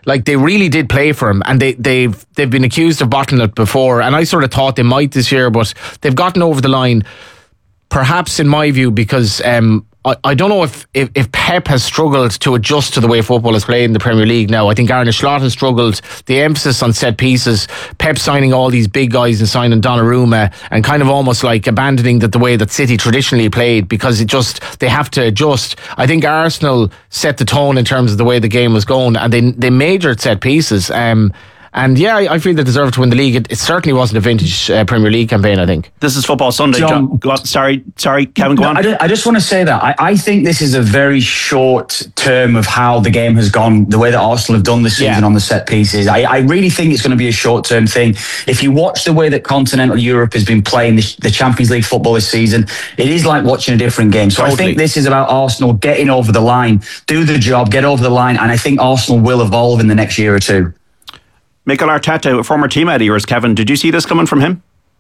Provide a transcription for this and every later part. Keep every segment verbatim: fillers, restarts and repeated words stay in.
Like, they really did play for him, and they, they've they've been accused of bottling it before, and I sort of thought they might this year, but they've gotten over the line, perhaps in my view, because um, I, I don't know if, if, if Pep has struggled to adjust to the way football is played in the Premier League now. I think Arne Slot has struggled. The emphasis on set pieces, Pep signing all these big guys and signing Donnarumma, and kind of almost like abandoning that the way that City traditionally played, because it just, they have to adjust. I think Arsenal set the tone in terms of the way the game was going, and they they majored set pieces. Um, And yeah, I, I feel they deserve to win the league. It, it certainly wasn't a vintage uh, Premier League campaign, I think. This is Football Sunday. John, John, go on. Sorry, sorry, Kevin, go no, on. I, just, I just want to say that I, I think this is a very short term of how the game has gone, the way that Arsenal have done this season Yeah. on the set pieces. I, I really think it's going to be a short term thing. If you watch the way that continental Europe has been playing the, the Champions League football this season, it is like watching a different game. So Totally. I think this is about Arsenal getting over the line, do the job, get over the line, and I think Arsenal will evolve in the next year or two. Mikel Arteta, a former teammate of yours, Kevin, did you see this coming from him?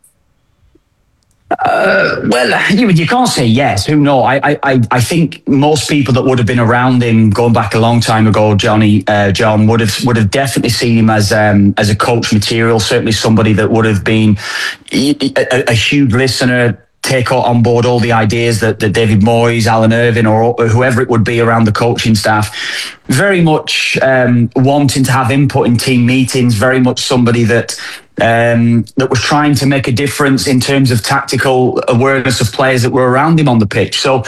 Uh, well, you, you can't say yes. Who knows? I, I, I think most people that would have been around him going back a long time ago, Johnny, uh, John, would have would have definitely seen him as um, as a coach material. Certainly somebody that would have been a, a, a huge listener, take on board all the ideas that, that David Moyes, Alan Irvine, or, or whoever it would be around the coaching staff. Very much um, wanting to have input in team meetings. Very much somebody that um, that was trying to make a difference in terms of tactical awareness of players that were around him on the pitch. So,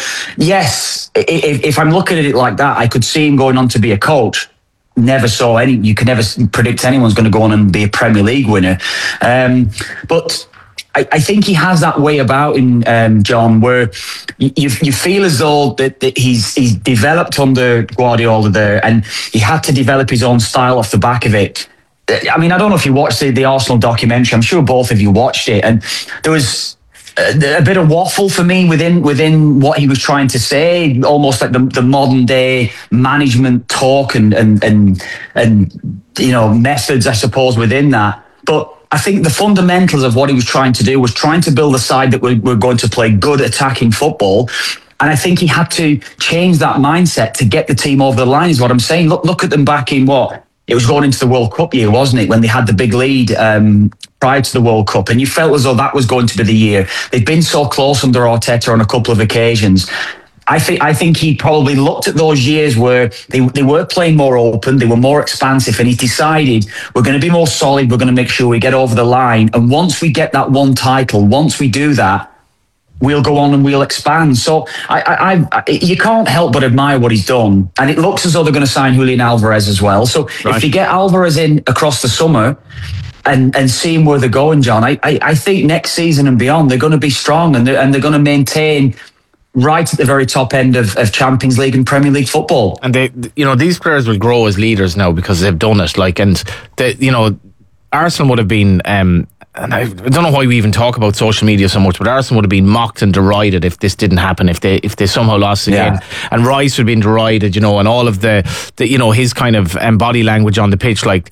yes, if, if I'm looking at it like that, I could see him going on to be a coach. Never saw any. You can never predict anyone's going to go on and be a Premier League winner. Um, but I, I think he has that way about him, um, John, where you, you you feel as though that, that he's he's developed under Guardiola there, and he had to develop his own style off the back of it. I mean, I don't know if you watched the, the Arsenal documentary. I'm sure both of you watched it, and there was a, a bit of waffle for me within within what he was trying to say, almost like the, the modern day management talk and and and and you know methods, I suppose, within that, but I think the fundamentals of what he was trying to do was trying to build a side that were, were going to play good attacking football. And I think he had to change that mindset to get the team over the line, is what I'm saying. Look, look at them back in what? It was going into the World Cup year, wasn't it? When they had the big lead um, prior to the World Cup. And you felt as though that was going to be the year. They'd been so close under Arteta on a couple of occasions. I think I think he probably looked at those years where they, they were playing more open, they were more expansive, and he decided we're going to be more solid, we're going to make sure we get over the line. And once we get that one title, once we do that, we'll go on and we'll expand. So I, I, I, you can't help but admire what he's done. And it looks as though they're going to sign Julian Alvarez as well. So Right. if you get Alvarez in across the summer and, and seeing where they're going, John, I, I, I think next season and beyond, they're going to be strong, and they're, and they're going to maintain right at the very top end of, of Champions League and Premier League football. And they, you know, these players will grow as leaders now because they've done it. Like, and they, you know, Arsenal would have been, um, and I, I don't know why we even talk about social media so much, but Arsenal would have been mocked and derided if this didn't happen, if they if they somehow lost again. Yeah. And Rice would have been derided, you know, and all of the, the you know, his kind of um, body language on the pitch, like.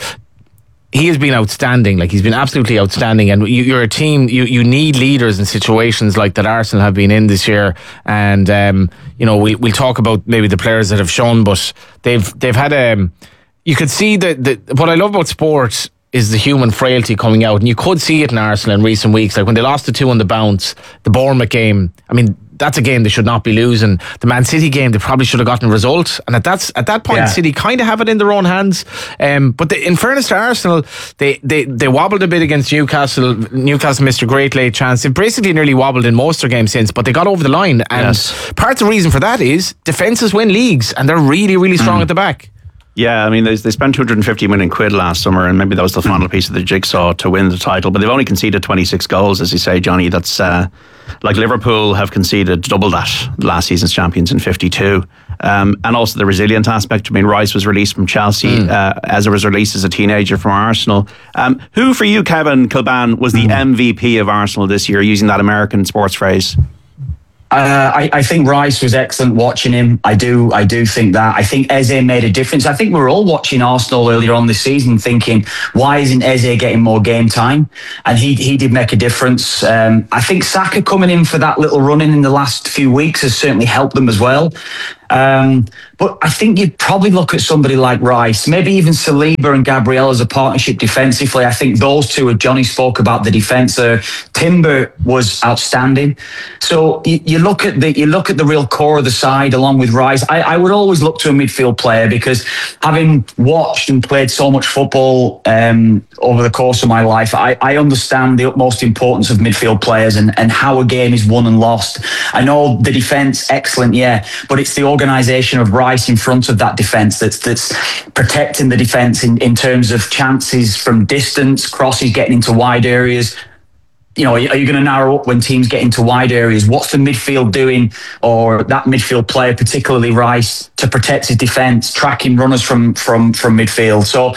He has been outstanding. Like, he's been absolutely outstanding. And you, you're a team, you, you need leaders in situations like that Arsenal have been in this year. And, um, you know, we'll, we'll talk about maybe the players that have shown, but they've they've had a... Um, you could see that the, what I love about sport is the human frailty coming out. And you could see it in Arsenal in recent weeks. Like when they lost the two on the bounce, the Bournemouth game, I mean, that's a game they should not be losing. The Man City game, they probably should have gotten a result. And at that, at that point, yeah. City kind of have it in their own hands. Um, but they, in fairness to Arsenal, they, they, they wobbled a bit against Newcastle. Newcastle missed a great late chance. They basically nearly wobbled in most of their games since, but they got over the line. And Yes. part of the reason for that is defences win leagues, and they're really, really strong mm. at the back. Yeah, I mean, they, they spent two hundred fifty million quid last summer, and maybe that was the final piece of the jigsaw to win the title. But they've only conceded twenty-six goals, as you say, Johnny. That's uh, like Liverpool have conceded double that, last season's champions in fifty-two. Um, and also the resilient aspect. I mean, Rice was released from Chelsea. Mm. Uh, Ezra was released as a teenager from Arsenal. Um, who, for you, Kevin Kilban, was the mm. M V P of Arsenal this year, using that American sports phrase? Uh, I, I think Rice was excellent watching him. I do I do think that. I think Eze made a difference. I think we were all watching Arsenal earlier on this season thinking, why isn't Eze getting more game time? And he he did make a difference. Um, I think Saka coming in for that little run-in in the last few weeks has certainly helped them as well. Um, but I think you'd probably look at somebody like Rice, maybe even Saliba and Gabriel as a partnership defensively. I think those two, Johnny spoke about the defence there. Timber was outstanding. So you, you look at the you look at the real core of the side along with Rice. I, I would always look to a midfield player because having watched and played so much football um, over the course of my life, I, I understand the utmost importance of midfield players and, and how a game is won and lost. I know the defence, excellent, yeah, but it's the organisation of Rice in front of that defence that's that's protecting the defence in, in terms of chances from distance, crosses getting into wide areas. You know, are you going to narrow up when teams get into wide areas? What's the midfield doing, or that midfield player, particularly Rice, to protect his defence, tracking runners from from from midfield? So,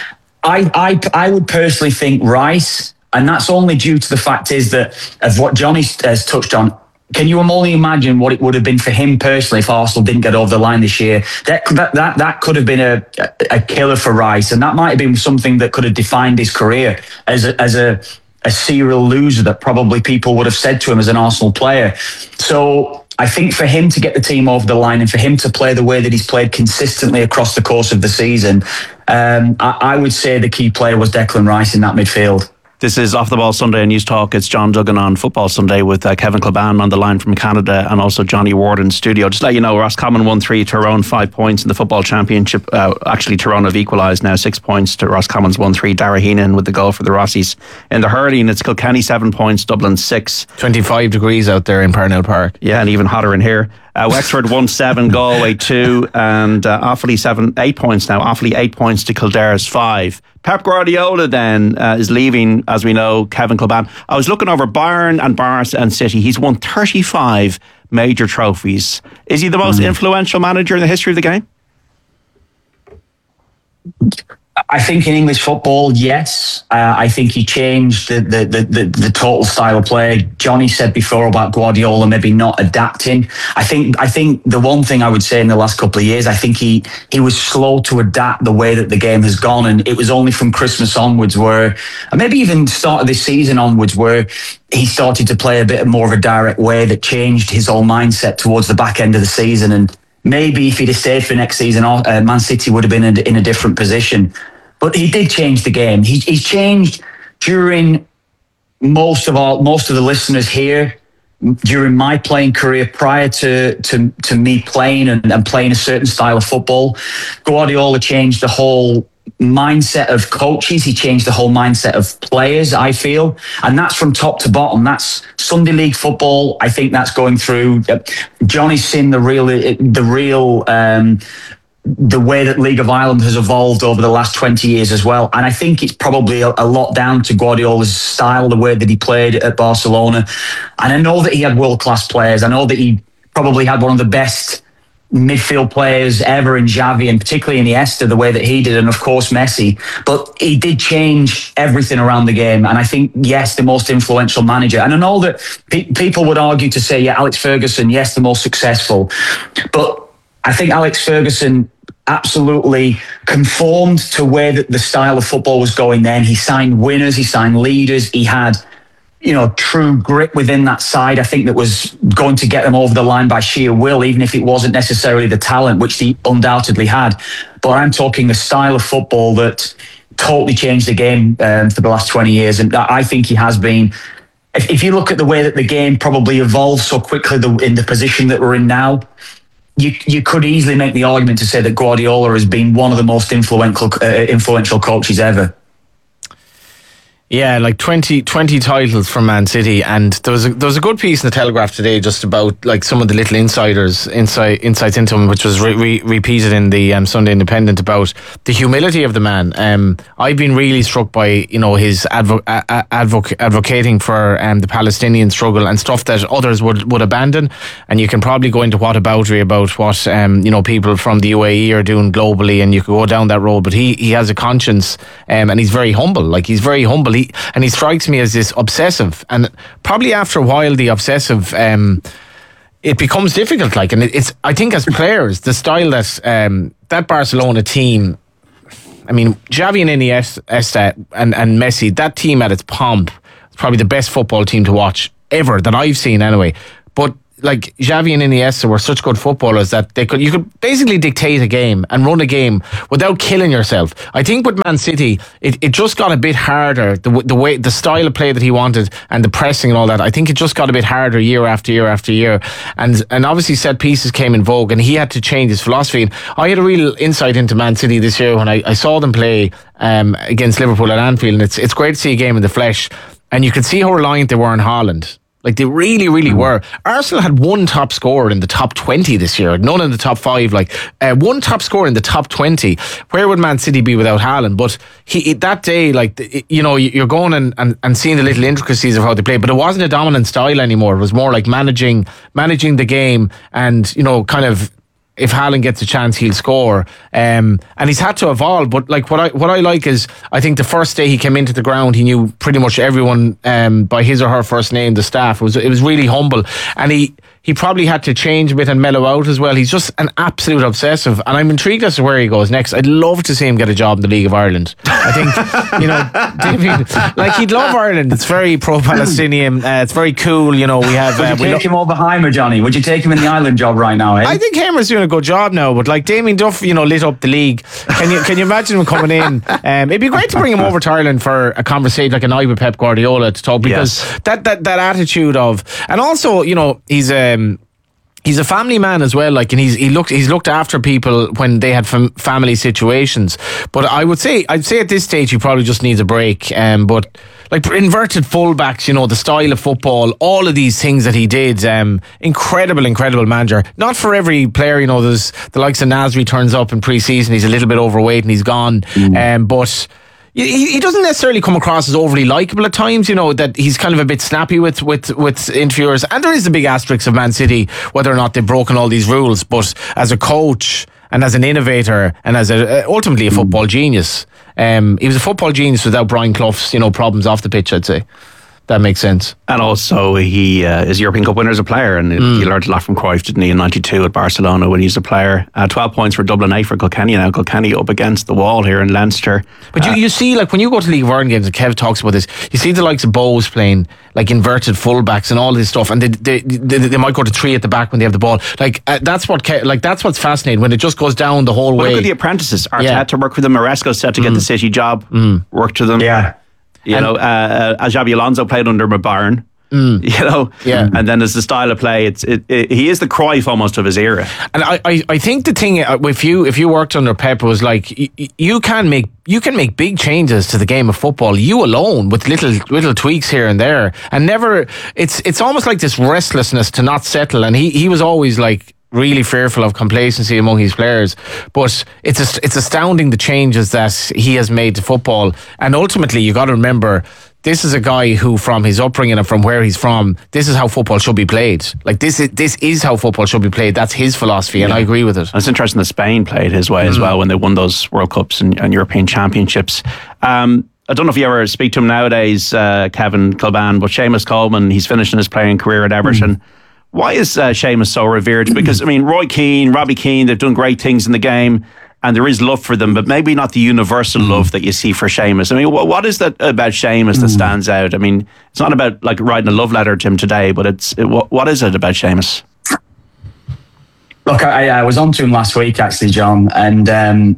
I I I would personally think Rice, and that's only due to the fact is that of what Johnny has touched on. Can you only imagine what it would have been for him personally if Arsenal didn't get over the line this year? That that that, that could have been a, a killer for Rice, and that might have been something that could have defined his career as a, as a, a serial loser that probably people would have said to him as an Arsenal player. So I think for him to get the team over the line and for him to play the way that he's played consistently across the course of the season, um, I, I would say the key player was Declan Rice in that midfield. This is Off the Ball Sunday and News Talk. It's John Duggan on Football Sunday with uh, Kevin Kilban on the line from Canada and also Johnny Ward in studio. Just to let you know, Roscommon won three, Tyrone five points in the Football Championship. Uh, actually, Tyrone have equalised now, six points to Roscommon's one three. Dara Heenan with the goal for the Rossies. In the hurling, it's Kilkenny seven points, Dublin six. twenty-five degrees out there in Parnell Park. Yeah, and even hotter in here. Uh, Wexford won seven, Galway two, and uh, Offaly seven, eight points now. Offaly eight points to Kildare's five. Pep Guardiola then uh, is leaving, as we know, Kevin Kilban. I was looking over Bayern and Barca and City. He's won thirty-five major trophies. Is he the most mm. influential manager in the history of the game? I think in English football, yes. Uh, I think he changed the, the, the, the, the total style of play. Johnny said before about Guardiola maybe not adapting. I think I think the one thing I would say in the last couple of years, I think he, he was slow to adapt the way that the game has gone. And it was only from Christmas onwards where, and maybe even start of this season onwards, where he started to play a bit more of a direct way that changed his whole mindset towards the back end of the season. And maybe if he'd have stayed for next season, uh, Man City would have been in, in a different position. But he did change the game. He, he's changed during most of our, most of the listeners here, during my playing career, prior to to, to me playing and, and playing a certain style of football. Guardiola changed the whole mindset of coaches. He changed the whole mindset of players, I feel. And that's from top to bottom. That's Sunday League football. I think that's going through. Uh, Johnny's seen the real, the real, um, the way that League of Ireland has evolved over the last twenty years as well. And I think it's probably a, a lot down to Guardiola's style, the way that he played at Barcelona. And I know that he had world-class players. I know that he probably had one of the best midfield players ever in Xavi, and particularly Iniesta, the way that he did, and of course Messi. But he did change everything around the game. And I think, yes, the most influential manager. And I know that pe- people would argue to say, yeah, Alex Ferguson, yes, the most successful. But I think Alex Ferguson absolutely conformed to where the, the style of football was going then. He signed winners, he signed leaders, he had, you know, true grit within that side, I think, that was going to get them over the line by sheer will, even if it wasn't necessarily the talent, which he undoubtedly had. But I'm talking a style of football that totally changed the game um, for the last twenty years. And I think he has been. If, if you look at the way that the game probably evolved so quickly the, in the position that we're in now, You you could easily make the argument to say that Guardiola has been one of the most influential uh, influential coaches ever. Yeah, like twenty, twenty titles from Man City, and there was a, there was a good piece in the Telegraph today just about like some of the little insiders insight insights into him, which was re- re- repeated in the um, Sunday Independent, about the humility of the man. Um, I've been really struck by, you know, his advo- a- advoc- advocating for um, the Palestinian struggle and stuff that others would, would abandon. And you can probably go into whataboutery about what um, you know, people from the U A E are doing globally, and you could go down that road. But he he has a conscience, um, and he's very humble. Like he's very humble. He, and he strikes me as this obsessive, and probably after a while the obsessive um, it becomes difficult, like, and it's, I think as players, the style that um, that Barcelona team, I mean, Xavi and Iniesta and, and Messi, that team at its pomp, it's probably the best football team to watch ever that I've seen anyway. But like Xavi and Iniesta were such good footballers that they could you could basically dictate a game and run a game without killing yourself. I think with Man City, it, it just got a bit harder. The the way the style of play that he wanted and the pressing and all that, I think it just got a bit harder year after year after year. And and obviously set pieces came in vogue, and he had to change his philosophy. And I had a real insight into Man City this year when I, I saw them play um, against Liverpool at Anfield, and it's it's great to see a game in the flesh. And you could see how reliant they were on Haaland. Like they really, really mm. were. Arsenal had one top scorer in the top twenty this year, none in the top five. Like uh, one top scorer in the top twenty. Where would Man City be without Haaland? But he that day, like you know, you're going and, and, and seeing the little intricacies of how they play. But it wasn't a dominant style anymore. It was more like managing managing the game, and you know, kind of. If Haaland gets a chance, he'll score. Um, and he's had to evolve. But like what I what I like is, I think the first day he came into the ground, he knew pretty much everyone um, by his or her first name. The staff it was it was really humble, and he. He probably had to change a bit and mellow out as well. He's just an absolute obsessive, and I'm intrigued as to where he goes next. I'd love to see him get a job in the League of Ireland. I think, you know, David, like he'd love Ireland. It's very pro-Palestinian. Uh, it's very cool. You know, we have. Would Uh, you we take lo- him over Heimer, Johnny? Would you take him in the Ireland job right now? Eh? I think Hamer's doing a good job now, but like Damien Duff, you know, lit up the league. Can you can you imagine him coming in? Um, it'd be great to bring him over to Ireland for a conversation like an eye with Pep Guardiola to talk, because Yes. that, that that attitude of, and also, you know, he's um. He's a family man as well, like, and he's he looked he's looked after people when they had fam- family situations. But I would say I'd say at this stage he probably just needs a break. Um, but like inverted fullbacks, you know, the style of football, all of these things that he did, um, incredible, incredible manager. Not for every player, you know. There's the likes of Nasri turns up in pre-season, he's a little bit overweight and he's gone. Mm. Um, but. He, he doesn't necessarily come across as overly likeable at times, you know, that he's kind of a bit snappy with, with, with interviewers. And there is the big asterisk of Man City, whether or not they've broken all these rules. But as a coach and as an innovator and as a, ultimately a football genius, um, he was a football genius without Brian Clough's, you know, problems off the pitch, I'd say. That makes sense. And also, he uh, is European Cup winner as a player, and mm. he learned a lot from Cruyff, didn't he, in ninety-two at Barcelona when he was a player. Uh, twelve points for Dublin, eight for Kilkenny. Now Kilkenny up against the wall here in Leinster. But uh, you, you see, like when you go to League of Ireland games, and Kev talks about this, you see the likes of Bowes playing like inverted fullbacks and all this stuff, and they they, they, they might go to three at the back when they have the ball. Like uh, that's what Kev, like that's what's fascinating when it just goes down the whole well, way. Look at the apprentices. Arteta Yeah. worked with them. Maresco set to get mm. the City job. Mm. Worked to them. Yeah. You and, know, uh, uh, Xabi Alonso played under McBarn. Mm. You know, yeah. And then as the style of play, it's it, it, he is the Cruyff almost of his era. And I, I, I think the thing if you if you worked under Pep was like you, you can make you can make big changes to the game of football, you alone, with little little tweaks here and there, and never. It's it's almost like this restlessness to not settle, and he he was always like. Really fearful of complacency among his players, but it's it's astounding the changes that he has made to football. And ultimately, you got to remember, this is a guy who, from his upbringing and from where he's from, this is how football should be played. Like this is this is how football should be played. That's his philosophy, and yeah. I agree with it. And it's interesting that Spain played his way mm. as well when they won those World Cups and, and European Championships. Um, I don't know if you ever speak to him nowadays, uh, Kevin Kilban, but Seamus Coleman, he's finishing his playing career at Everton. Mm. Why is uh, Seamus so revered? Because, I mean, Roy Keane, Robbie Keane, they've done great things in the game, and there is love for them, but maybe not the universal mm. love that you see for Seamus. I mean, what, what is that about Seamus mm. that stands out? I mean, it's not about like writing a love letter to him today, but it's it, what, what is it about Seamus? Look, I, I was on to him last week, actually, John, and um,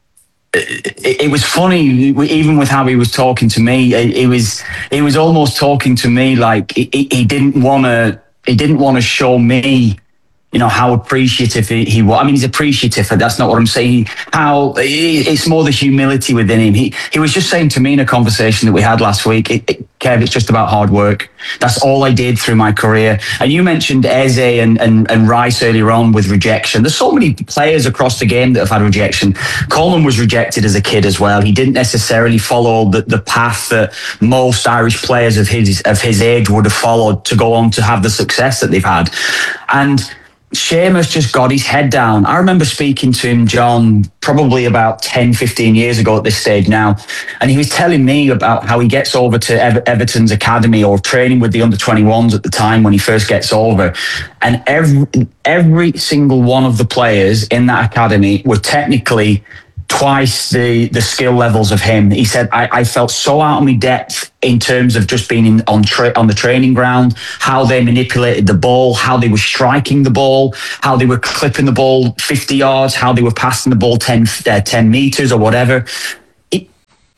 it, it was funny, even with how he was talking to me. He was he was almost talking to me like he, he didn't want to. He didn't want to show me, you know, how appreciative he, he was. I mean, he's appreciative, but that's not what I'm saying. How it's more the humility within him. He he was just saying to me in a conversation that we had last week, it, it, Kev, it's just about hard work. That's all I did through my career. And you mentioned Eze and, and, and Rice earlier on with rejection. There's so many players across the game that have had rejection. Coleman was rejected as a kid as well. He didn't necessarily follow the, the path that most Irish players of his of his age would have followed to go on to have the success that they've had. And Seamus just got his head down. I remember speaking to him, John, probably about ten, fifteen years ago at this stage now. And he was telling me about how he gets over to Ever- Everton's academy or training with the under twenty-ones at the time when he first gets over. And every, every single one of the players in that academy were technically twice the the skill levels of him. He said, I, I felt so out of my depth in terms of just being in, on tra- on the training ground, how they manipulated the ball, how they were striking the ball, how they were clipping the ball fifty yards, how they were passing the ball ten, uh, ten meters or whatever. He,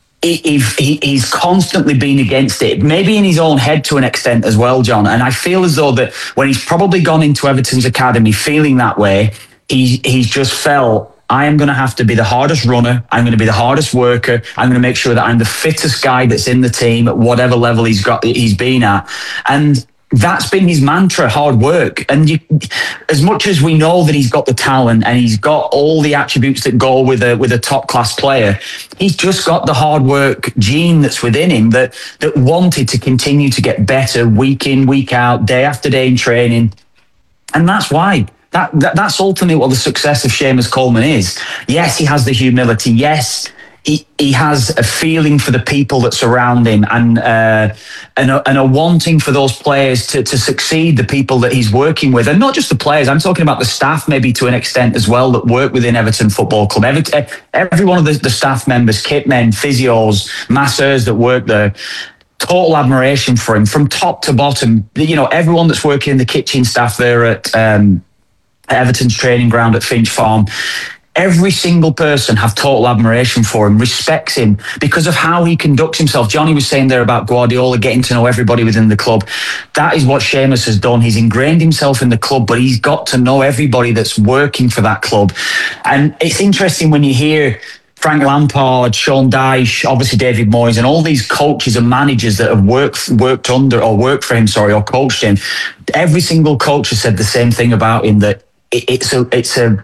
he, he, he's constantly been against it, maybe in his own head to an extent as well, John. And I feel as though that when he's probably gone into Everton's academy feeling that way, he, he's just felt, I am going to have to be the hardest runner. I'm going to be the hardest worker. I'm going to make sure that I'm the fittest guy that's in the team at whatever level he's got, he's been at. And that's been his mantra, hard work. And you, as much as we know that he's got the talent and he's got all the attributes that go with a with a top class player, he's just got the hard work gene that's within him that that wanted to continue to get better week in, week out, day after day in training. And that's why. That, that that's ultimately what the success of Seamus Coleman is. Yes, he has the humility. Yes, he, he has a feeling for the people that surround him and uh, and, a, and a wanting for those players to, to succeed, the people that he's working with. And not just the players, I'm talking about the staff maybe to an extent as well that work within Everton Football Club. Every, every one of the, the staff members, kit men, physios, masseurs that work there, total admiration for him from top to bottom. You know, everyone that's working in the kitchen staff there at... Um, Everton's training ground at Finch Farm, every single person have total admiration for him, respects him because of how he conducts himself. Johnny was saying there about Guardiola getting to know everybody within the club. That is what Seamus has done. He's ingrained himself in the club, but he's got to know everybody that's working for that club. And it's interesting when you hear Frank Lampard, Sean Dyche, obviously David Moyes, and all these coaches and managers that have worked worked under or worked for him, sorry, or coached him. Every single coach has said the same thing about him, that it's a, it's a,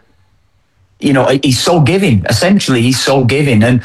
you know, he's so giving. Essentially, he's so giving, and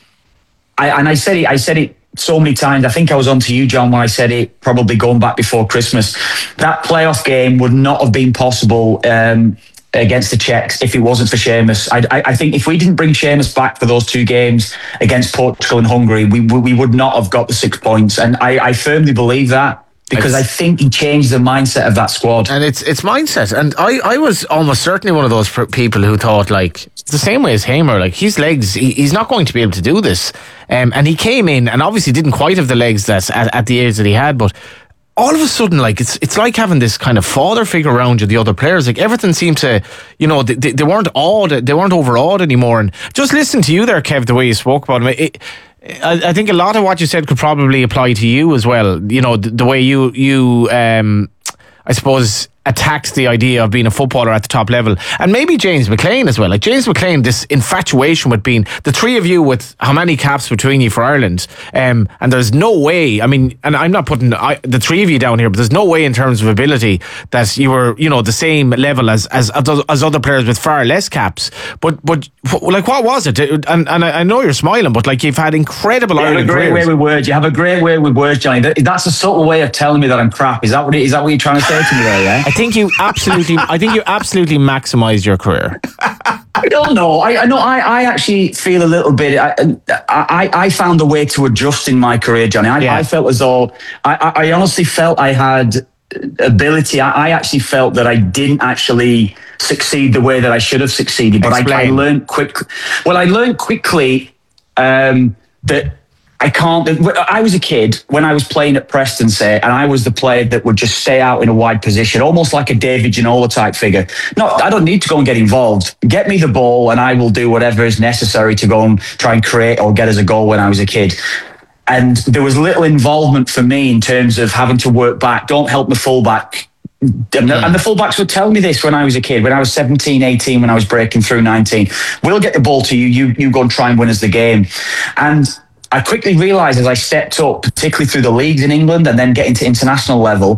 I and I said it, I said it so many times. I think I was on to you, John, when I said it, probably going back before Christmas. That playoff game would not have been possible um, against the Czechs if it wasn't for Seamus. I, I, I think if we didn't bring Seamus back for those two games against Portugal and Hungary, we we would not have got the six points, and I, I firmly believe that. Because it's, I think he changed the mindset of that squad. And it's it's mindset. And I, I was almost certainly one of those people who thought, like, the same way as Hamer, like, his legs, he, he's not going to be able to do this. Um, and he came in and obviously didn't quite have the legs that at, at the age that he had, but all of a sudden, like, it's it's like having this kind of father figure around you, the other players. Like, everything seemed to, you know, they, they weren't awed, they weren't overawed anymore. And just listening to you there, Kev, the way you spoke about him, it, I, I think a lot of what you said could probably apply to you as well. You know, the, the way you, you um, I suppose, attacked the idea of being a footballer at the top level. And maybe James McLean as well. Like, James McLean, this infatuation with being, the three of you with how many caps between you for Ireland, um, and there's no way, I mean, and I'm not putting I, the three of you down here, but there's no way in terms of ability that you were, you know, the same level as as as other players with far less caps. But but like, what was it? And and I know you're smiling, but like, you've had incredible you Ireland have a great careers. way with words. You have a great way with words, Johnny. That's a subtle way of telling me that I'm crap. Is that what it, is that what you're trying to say to me there? Yeah. I think you absolutely, I think you absolutely maximised your career. I don't know. I, I know. I, I actually feel a little bit. I, I, I found a way to adjust in my career, Johnny. I, yeah. I felt as though I, I honestly felt I had ability. I, I actually felt that I didn't actually succeed the way that I should have succeeded. But I, I learned quick. Well, I learned quickly um, that. I can't. I was a kid when I was playing at Preston, say, and I was the player that would just stay out in a wide position, almost like a David Ginola type figure. No, I don't need to go and get involved. Get me the ball and I will do whatever is necessary to go and try and create or get as a goal when I was a kid. And there was little involvement for me in terms of having to work back. Don't help the fullback. And the fullbacks would tell me this when I was a kid, when I was seventeen, eighteen, when I was breaking through nineteen. We'll get the ball to you. You, you go and try and win us the game. And I quickly realised as I stepped up, particularly through the leagues in England and then getting to international level,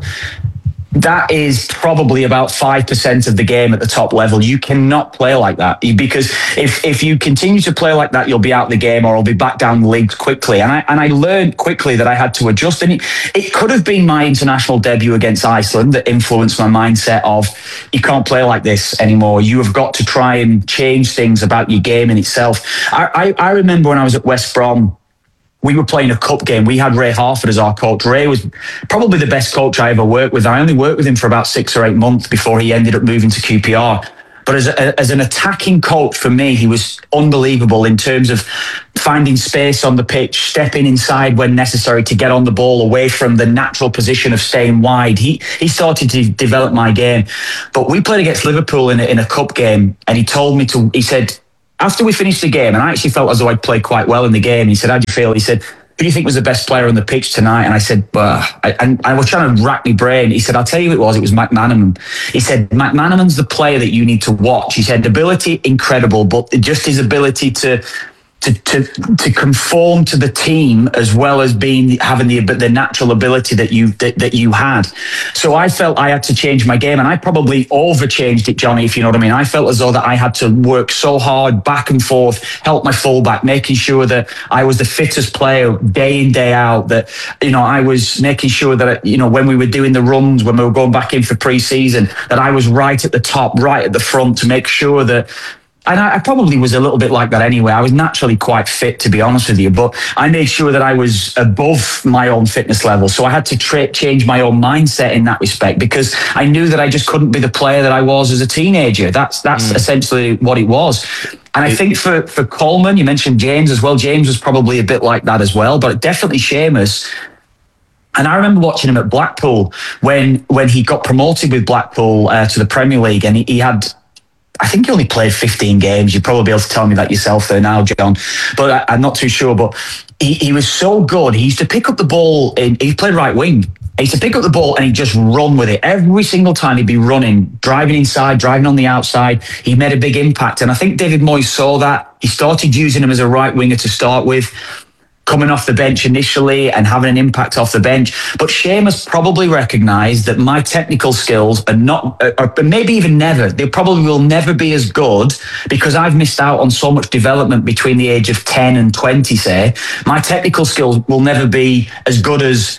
that is probably about five percent of the game at the top level. You cannot play like that, because if if you continue to play like that, you'll be out of the game or I'll be back down the leagues quickly. And I and I learned quickly that I had to adjust. And it, it could have been my international debut against Iceland that influenced my mindset of, you can't play like this anymore. You have got to try and change things about your game in itself. I, I, I remember when I was at West Brom, we were playing a cup game. We had Ray Harford as our coach. Ray was probably the best coach I ever worked with. I only worked with him for about six or eight months before he ended up moving to Q P R. But as, a, as an attacking coach, for me, he was unbelievable in terms of finding space on the pitch, stepping inside when necessary to get on the ball away from the natural position of staying wide. He he started to develop my game. But we played against Liverpool in a, in a cup game, and he told me to, he said, after we finished the game, and I actually felt as though I'd played quite well in the game, he said, how do you feel? He said, who do you think was the best player on the pitch tonight? And I said, well, I, and I was trying to rack my brain. He said, I'll tell you who it was. It was McManaman. He said, McManaman's the player that you need to watch. He said, ability, incredible, but just his ability to to to, to conform to the team as well as being having the the natural ability that you that, that you had. So I felt I had to change my game, and I probably overchanged it, Johnny, if you know what I mean. I felt as though that I had to work so hard back and forth, help my fullback, making sure that I was the fittest player day in, day out, that, you know, I was making sure that, you know, when we were doing the runs, when we were going back in for pre-season, that I was right at the top, right at the front, to make sure that. And I probably was a little bit like that anyway. I was naturally quite fit, to be honest with you, but I made sure that I was above my own fitness level. So I had to tra- change my own mindset in that respect, because I knew that I just couldn't be the player that I was as a teenager. That's that's mm. essentially what it was. And I think for, for Coleman, you mentioned James as well. James was probably a bit like that as well, but definitely Seamus. And I remember watching him at Blackpool when when he got promoted with Blackpool uh, to the Premier League, and he, he had... I think he only played fifteen games. You'd probably be able to tell me that yourself there now, John. But I, I'm not too sure. But he, he was so good. He used to pick up the ball. In, he played right wing. He used to pick up the ball and he'd just run with it. Every single time he'd be running, driving inside, driving on the outside. He made a big impact. And I think David Moyes saw that. He started using him as a right winger to start with, coming off the bench initially and having an impact off the bench. But Seamus probably recognised that my technical skills are not, or maybe even never, they probably will never be as good, because I've missed out on so much development between the age of ten and twenty, say. My technical skills will never be as good as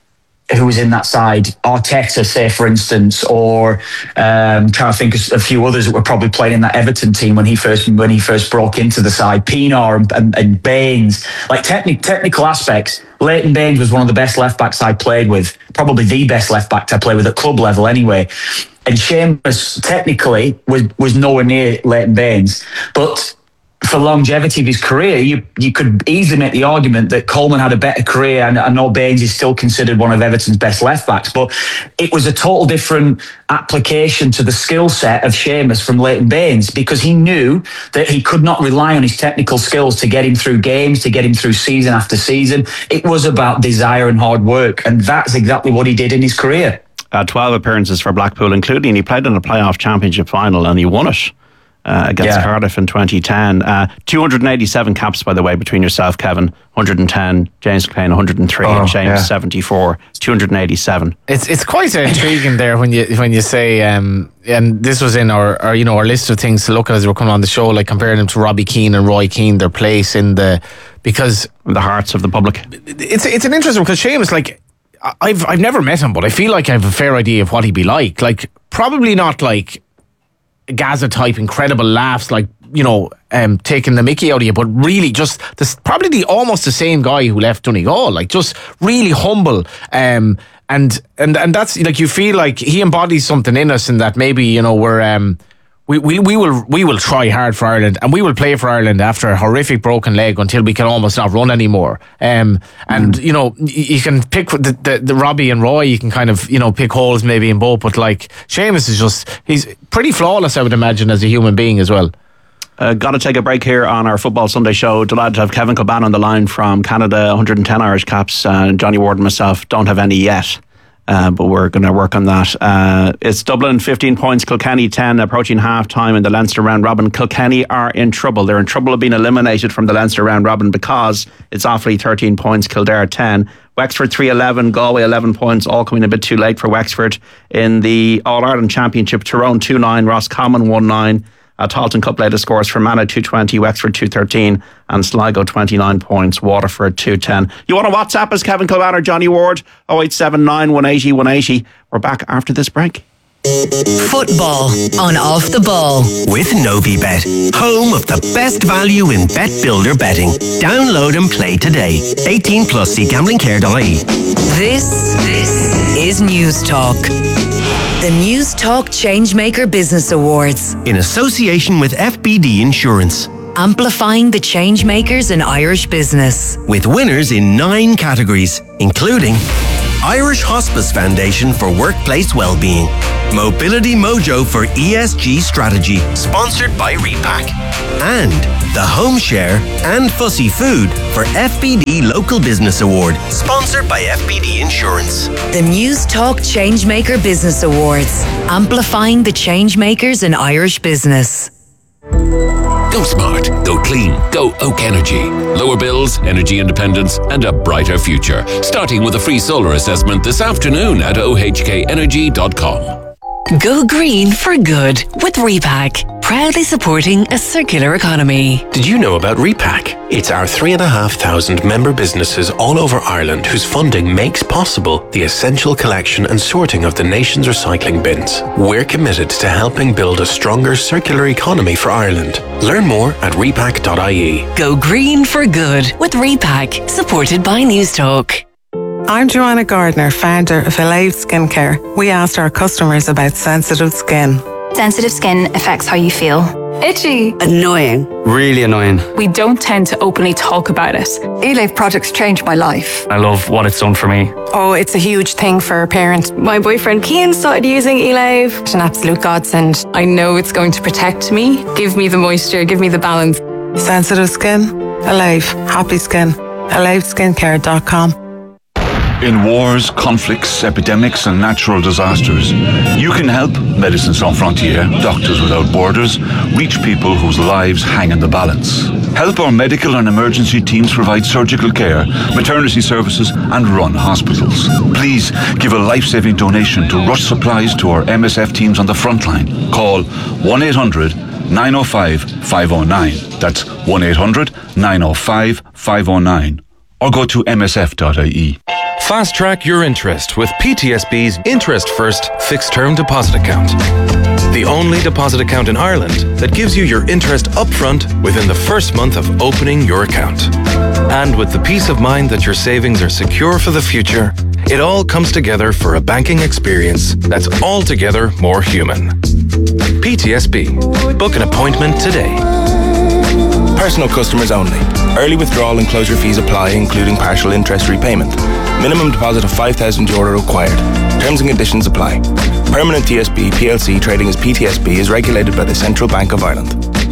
who was in that side, Arteta, say, for instance, or um, trying to think of a few others that were probably playing in that Everton team when he first when he first broke into the side, Pienaar and, and, and Baines. Like techni- technical aspects, Leighton Baines was one of the best left backs I played with, probably the best left back I played with at club level anyway. And Seamus technically was was nowhere near Leighton Baines, but for longevity of his career, you you could easily make the argument that Coleman had a better career, and I know Baines is still considered one of Everton's best left backs, but it was a total different application to the skill set of Seamus from Leighton Baines, because he knew that he could not rely on his technical skills to get him through games, to get him through season after season. It was about desire and hard work, and that's exactly what he did in his career. Uh, twelve appearances for Blackpool, including he played in a playoff championship final and he won it. Uh, against yeah. Cardiff in twenty ten. Uh, two hundred eighty-seven caps, by the way, between yourself, Kevin. one hundred ten, James McLean, one hundred three, oh, and James, yeah. seventy-four. two hundred eighty-seven. It's it's quite intriguing there when you when you say, um, and this was in our, our you know our list of things to look at as we're coming on the show, like comparing them to Robbie Keane and Roy Keane, their place in the, because in the hearts of the public. It's it's an interesting, because Seamus, like, I've I've never met him, but I feel like I have a fair idea of what he'd be like. Like, probably not like Gaza type incredible laughs, like, you know, um, taking the mickey out of you, but really just this, probably the almost the same guy who left Donegal, like just really humble, um, and and and that's like, you feel like he embodies something in us, and that maybe, you know, we're um, we, we we will we will try hard for Ireland, and we will play for Ireland after a horrific broken leg until we can almost not run anymore. Um, and mm. you know, you can pick the, the the Robbie and Roy, you can kind of, you know, pick holes maybe in both, but like Seamus is just, he's pretty flawless, I would imagine, as a human being as well. Uh, got to take a break here on our Football Sunday show. Delighted to have Kevin Kilbane on the line from Canada, one hundred ten Irish caps. Uh, Johnny Ward and myself don't have any yet. Uh, but we're going to work on that. Uh, it's Dublin fifteen points, Kilkenny ten, approaching half time in the Leinster round robin. Kilkenny are in trouble. They're in trouble of being eliminated from the Leinster round robin because it's Offaly thirteen points, Kildare ten, Wexford three eleven, Galway eleven points, all coming a bit too late for Wexford. In the All-Ireland Championship, Tyrone two nine, Roscommon one nine. Uh, Talton Cup latest scores: Fermanagh two twenty, Wexford two thirteen, and Sligo twenty-nine points, Waterford two ten. You want to WhatsApp us, Kevin Kilbane or Johnny Ward? oh eight seven nine, one eight oh, one eight oh. We're back after this break. Football on Off the Ball with Novibet, home of the best value in bet builder betting. Download and play today. eighteen plus, see gambling care dot I E. This, this is News Talk. The News Talk Changemaker Business Awards. In association with F B D Insurance. Amplifying the changemakers in Irish business. With winners in nine categories, including Irish Hospice Foundation for Workplace Wellbeing, Mobility Mojo for E S G Strategy, sponsored by Repack, and the Home Share and Fussy Food for F B D Local Business Award, sponsored by F B D Insurance. The News Talk Changemaker Business Awards, amplifying the changemakers in Irish business. Go smart, go clean, go Oak Energy. Lower bills, energy independence, and a brighter future. Starting with a free solar assessment this afternoon at o h k energy dot com. Go green for good with Repack, proudly supporting a circular economy. Did you know about Repack? It's our three and a half thousand member businesses all over Ireland whose funding makes possible the essential collection and sorting of the nation's recycling bins. We're committed to helping build a stronger circular economy for Ireland. Learn more at repack dot I E. Go green for good with Repack, supported by News Talk. I'm Joanna Gardner, founder of Alive Skincare. We asked our customers about sensitive skin. Sensitive skin affects how you feel. Itchy. Annoying. Really annoying. We don't tend to openly talk about it. Alive products changed my life. I love what it's done for me. Oh, it's a huge thing for a parent. My boyfriend Cian started using Alive. It's an absolute godsend. I know it's going to protect me, give me the moisture, give me the balance. Sensitive skin, Alive. Happy skin. alive skincare dot com. In wars, conflicts, epidemics and natural disasters, you can help Médecins Sans Frontières, Doctors Without Borders, reach people whose lives hang in the balance. Help our medical and emergency teams provide surgical care, maternity services and run hospitals. Please give a life-saving donation to rush supplies to our M S F teams on the front line. Call one eight hundred nine oh five five oh nine. That's one eight hundred nine oh five five oh nine. Or go to m s f dot I E. Fast track your interest with P T S B's Interest First Fixed Term Deposit Account. The only deposit account in Ireland that gives you your interest upfront within the first month of opening your account. And with the peace of mind that your savings are secure for the future, it all comes together for a banking experience that's altogether more human. P T S B. Book an appointment today. Personal customers only. Early withdrawal and closure fees apply, including partial interest repayment. Minimum deposit of five thousand euro required. Terms and conditions apply. Permanent T S B P L C trading as P T S B is regulated by the Central Bank of Ireland.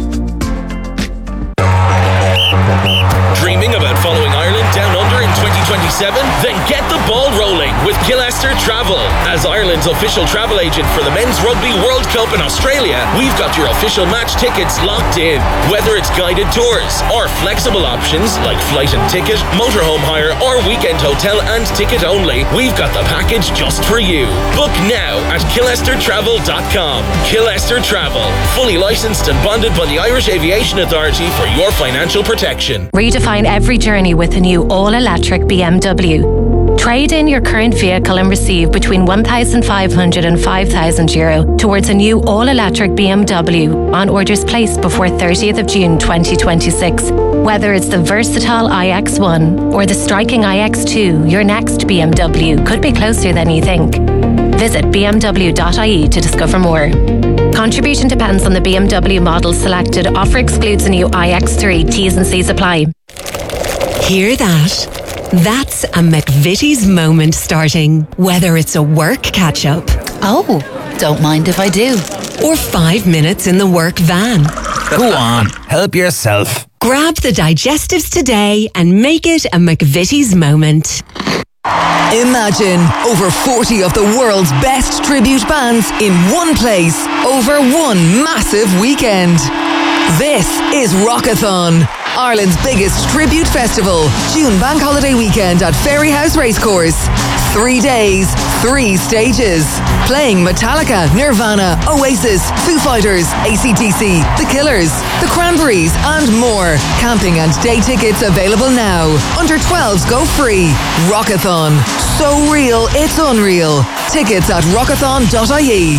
Dreaming about following Ireland down under in twenty twenty-seven? Then get the ball rolling with Gillester Travel. As Ireland's official travel agent for the Men's Rugby World Cup in Australia, we've got your official match tickets locked in. Whether it's guided tours or flexible options like flight and ticket, motorhome hire or weekend hotel and ticket only, we've got the package just for you. Book now at killester travel dot com. Killester Travel, fully licensed and bonded by the Irish Aviation Authority for your financial protection. Redefine every journey with a new all-electric B M W. Trade in your current vehicle and receive between one thousand five hundred and five thousand euro towards a new all-electric B M W on orders placed before thirtieth of June twenty twenty-six. Whether it's the versatile i X one or the striking i X two, your next B M W could be closer than you think. Visit b m w dot i e to discover more. Contribution depends on the B M W model selected. Offer excludes a new i X three. T's and C's apply. Hear that? That's a McVitie's moment starting. Whether it's a work catch-up. Oh, don't mind if I do. Or five minutes in the work van. Go on, help yourself. Grab the digestives today and make it a McVitie's moment. Imagine over forty of the world's best tribute bands in one place over one massive weekend. This is Rockathon, Ireland's biggest tribute festival. June Bank Holiday weekend at Ferryhouse Racecourse. Three days, three stages. Playing Metallica, Nirvana, Oasis, Foo Fighters, A C D C, The Killers, The Cranberries and more. Camping and day tickets available now. Under twelves go free. Rockathon. So real, it's unreal. Tickets at rockathon dot I E.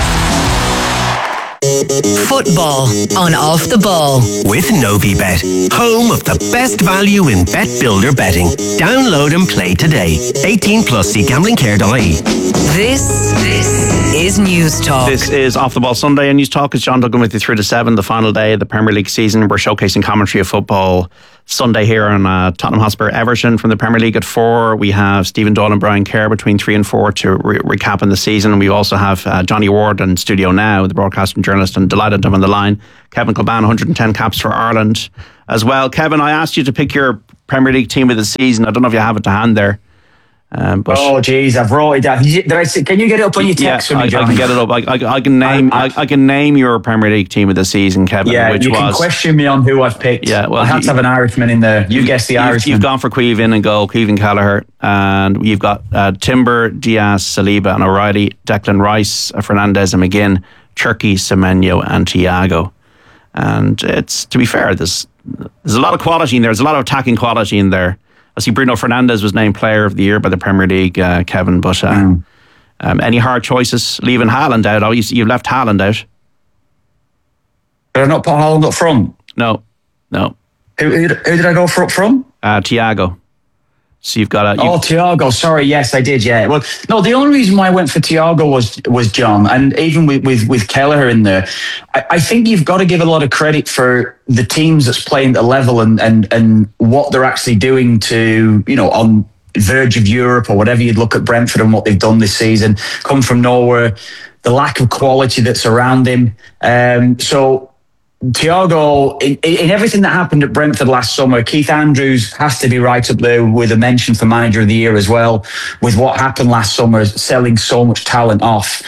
Football on Off the Ball. With Novibet, home of the best value in bet builder betting. Download and play today. eighteen plus, see gambling care dot I E. This, this is News Talk. This is Off the Ball Sunday, and News Talk is John Duggan with you through to seven, the final day of the Premier League season. We're showcasing commentary of football Sunday here on uh, Tottenham Hotspur Everton from the Premier League at four. We have Stephen Doyle and Brian Kerr between three and four to re- recap on the season. We also have uh, Johnny Ward in studio now, the broadcasting journalist, and delighted to have on the line Kevin Kilbane, one hundred ten caps for Ireland as well. Kevin, I asked you to pick your Premier League team of the season. I don't know if you have it to hand there. Um, but oh jeez, I've wrote it down. Did I say, can you get it up on your text? Yeah, for me, I, I can get it up. I, I, I can name. I, I can name your Premier League team of the season, Kevin. Yeah, which you was, can question me on who I've picked. Yeah, well, I had you, to have an Irishman in there. You, you guessed the you've, Irishman. You've gone for Queevin and goal, Queevin Callagher, and you've got uh, Timber, Diaz, Saliba, and O'Reilly, Declan Rice, uh, Fernandez, and McGinn, Cherki, Semenyo, and Thiago. And it's, to be fair, there's there's a lot of quality in there. There's a lot of attacking quality in there. I see Bruno Fernandes was named Player of the Year by the Premier League, uh, Kevin. But uh, mm. um, any hard choices? Leaving Haaland out? Oh, you, you've left Haaland out. Did I not put Haaland up front? No, no. Who, who, who did I go for up front? Uh, Thiago. So you've got a. Oh, Thiago. Sorry, yes, I did. Yeah. Well, no. The only reason why I went for Thiago was was John, and even with with, with Kelleher in there, I, I think you've got to give a lot of credit for the teams that's playing at the level and and and what they're actually doing to, you know, on verge of Europe or whatever. You'd look at Brentford and what they've done this season, come from nowhere, the lack of quality that's around him. Um, so. Thiago, in, in everything that happened at Brentford last summer, Keith Andrews has to be right up there with a mention for Manager of the Year as well, with what happened last summer, selling so much talent off.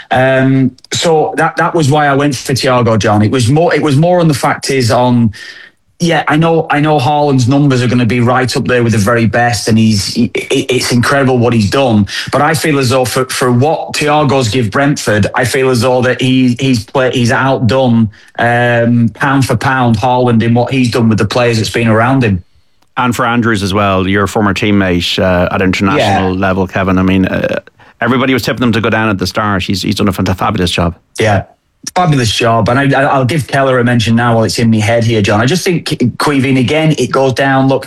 Um, so that that was why I went for Thiago, John. It was more. It was more on the fact is on. Yeah, I know. I know Haaland's numbers are going to be right up there with the very best, and he's. He, it's incredible what he's done. But I feel as though for, for what Thiago's give Brentford, I feel as though that he he's play, he's outdone um, pound for pound Haaland in what he's done with the players that's been around him. And for Andrews as well, your former teammate uh, at international yeah. level, Kevin. I mean, uh, everybody was tipping them to go down at the start. He's he's done a fabulous job. Yeah. Fabulous job, and I, I'll give Keller a mention now while it's in my head here, John. I just think Queevin, again, it goes down. Look,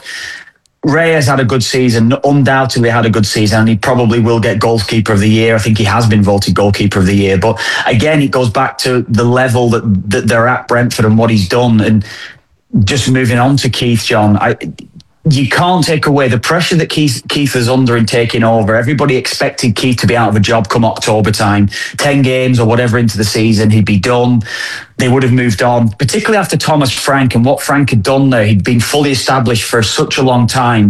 Reyes had a good season, undoubtedly had a good season, and he probably will get goalkeeper of the year. I think he has been voted goalkeeper of the year. But again, it goes back to the level that, that they're at Brentford and what he's done. And just moving on to Keith, John, I... You can't take away the pressure that Keith, Keith is under in taking over. Everybody expected Keith to be out of a job come October time. Ten games or whatever into the season, he'd be done. They would have moved on, particularly after Thomas Frank and what Frank had done there. He'd been fully established for such a long time.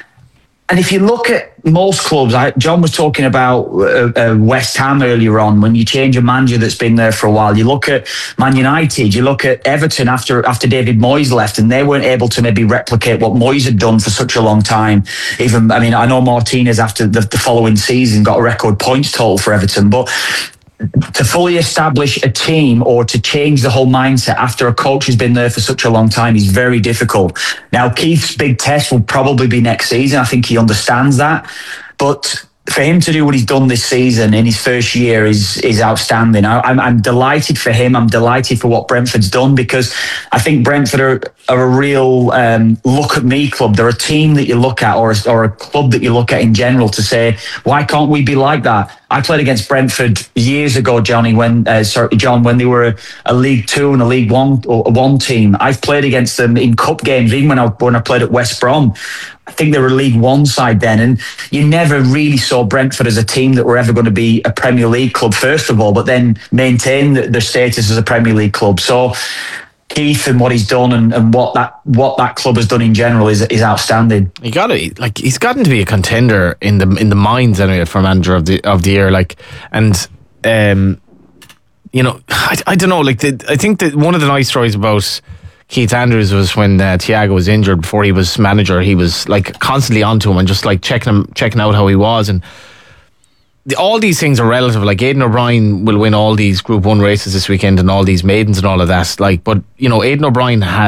And if you look at most clubs, I, John was talking about uh, uh, West Ham earlier on, when you change a manager that's been there for a while. You look at Man United, you look at Everton after after David Moyes left, and they weren't able to maybe replicate what Moyes had done for such a long time. Even, I mean, I know Martinez after the, the following season got a record points total for Everton, but to fully establish a team or to change the whole mindset after a coach has been there for such a long time is very difficult. Now, Keith's big test will probably be next season. I think he understands that. But for him to do what he's done this season in his first year is is outstanding. I, I'm, I'm delighted for him. I'm delighted for what Brentford's done, because I think Brentford are, are a real um, look at me club. They're a team that you look at, or a, or a club that you look at in general to say, why can't we be like that? I played against Brentford years ago, Johnny, when uh, sorry, John, when they were a, a League Two and a League One or a One team. I've played against them in cup games, even when I when I played at West Brom. I think they were a League One side then, and you never really saw Brentford as a team that were ever going to be a Premier League club, first of all, but then maintain their status as a Premier League club. So Keith and what he's done and, and what that what that club has done in general is is outstanding. He got it. Like, he's gotten to be a contender in the in the minds anyway for manager of the of the year. Like, and um, you know, I, I don't know. Like, the, I think that one of the nice stories about Keith Andrews was when uh, Thiago was injured before he was manager. He was like constantly onto him and just like checking him, checking out how he was. And the, all these things are relative. Like, Aidan O'Brien will win all these Group One races this weekend and all these maidens and all of that. Like, but you know, Aidan O'Brien has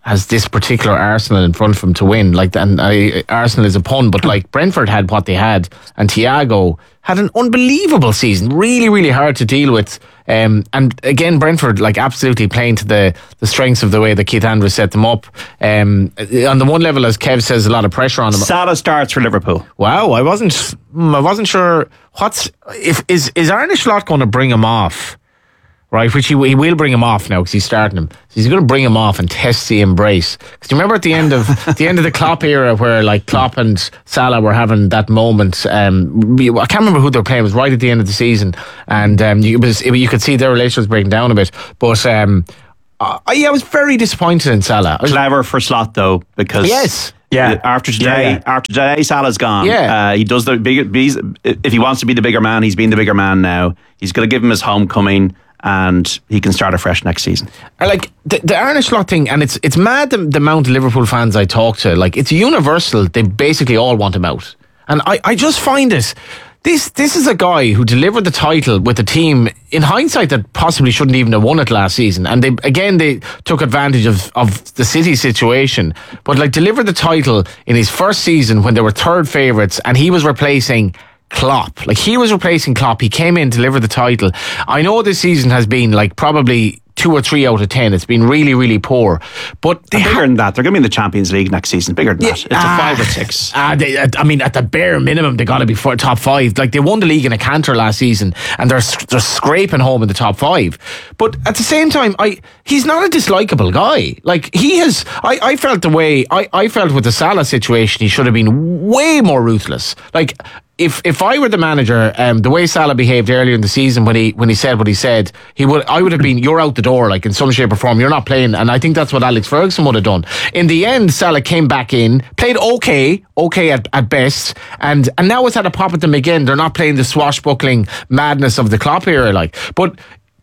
has this particular Arsenal in front of him to win. Like, and I, Arsenal is a pun, but like Brentford had what they had, and Thiago had an unbelievable season. Really, really hard to deal with. Um, and again, Brentford like absolutely playing to the, the strengths of the way that Keith Andrews set them up. Um, on the one level, as Kev says, a lot of pressure on them. Salah starts for Liverpool. Wow, I wasn't, I wasn't sure what's if is is Arne Slot going to bring him off. Right, which he, he will bring him off now because he's starting him. So he's going to bring him off and test the embrace. Because you remember at the end of the end of the Klopp era, where like Klopp and Salah were having that moment. Um, I can't remember who they were playing. It was right at the end of the season, and um, you, it was, it, you could see their relations was breaking down a bit. But um, I, yeah, I was very disappointed in Salah. Was, Clever for Slot though, because yes. Yeah, after today, yeah, yeah. after today, Salah's gone. Yeah, uh, he does the big. If he wants to be the bigger man, he's been the bigger man now. He's going to give him his homecoming, and he can start afresh next season. I like the, the Arne Slot thing, and it's it's mad the, the amount of Liverpool fans I talk to. Like, it's universal. They basically all want him out, and I, I just find it. This this is a guy who delivered the title with a team, in hindsight, that possibly shouldn't even have won it last season. And they again they took advantage of, of the City situation, but like delivered the title in his first season when they were third favourites, and he was replacing Klopp. Like, he was replacing Klopp. He came in, delivered the title. I know this season has been like probably two or three out of ten. It's been really, really poor. But they bigger ha- than that. They're going to be in the Champions League next season. Bigger than yeah, that. It's ah, a five or six. Ah, they, I mean, at the bare minimum, they got to be for top five. Like, they won the league in a canter last season, and they're they're scraping home in the top five. But at the same time, I he's not a dislikable guy. Like, he has. I, I felt the way I, I felt with the Salah situation. He should have been way more ruthless. Like, If if I were the manager, um, the way Salah behaved earlier in the season when he when he said what he said, he would I would have been, you're out the door, like, in some shape or form. You're not playing, and I think that's what Alex Ferguson would have done. In the end, Salah came back in, played okay, okay at, at best, and and now it's had a pop at them again. They're not playing the swashbuckling madness of the Klopp era, like, but.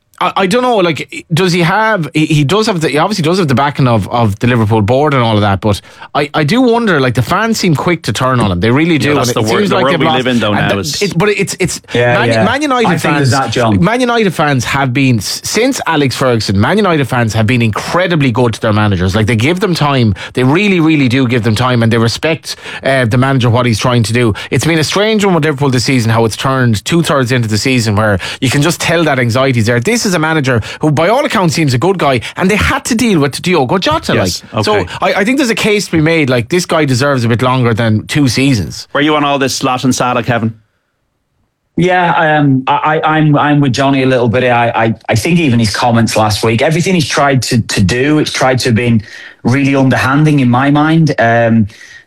I don't know, like, does he have, he, he does have the, he obviously does have the backing of, of the Liverpool board and all of that, but I, I do wonder, like, the fans seem quick to turn on him. They really do. Yeah, that's and the, it wor- seems the like world we lost, live in, though, now. Is, it, but it's, it's yeah, Man, yeah. Man United I fans, that, John. Man United fans have been, since Alex Ferguson, Man United fans have been incredibly good to their managers. Like, they give them time. They really, really do give them time, and they respect uh, the manager, what he's trying to do. It's been a strange one with Liverpool this season, how it's turned two thirds into the season where you can just tell that anxiety's there. This is a manager who, by all accounts, seems a good guy, and they had to deal with Diogo Jota. Yes, like, okay. So I, I think there's a case to be made. Like, this guy deserves a bit longer than two seasons. Were you on all this Slot and Salah, Kevin? Yeah, um, I, I'm I'm with Johnny a little bit. I, I I think even his comments last week, everything he's tried to to do, it's tried to have been really underhanding in my mind. Um,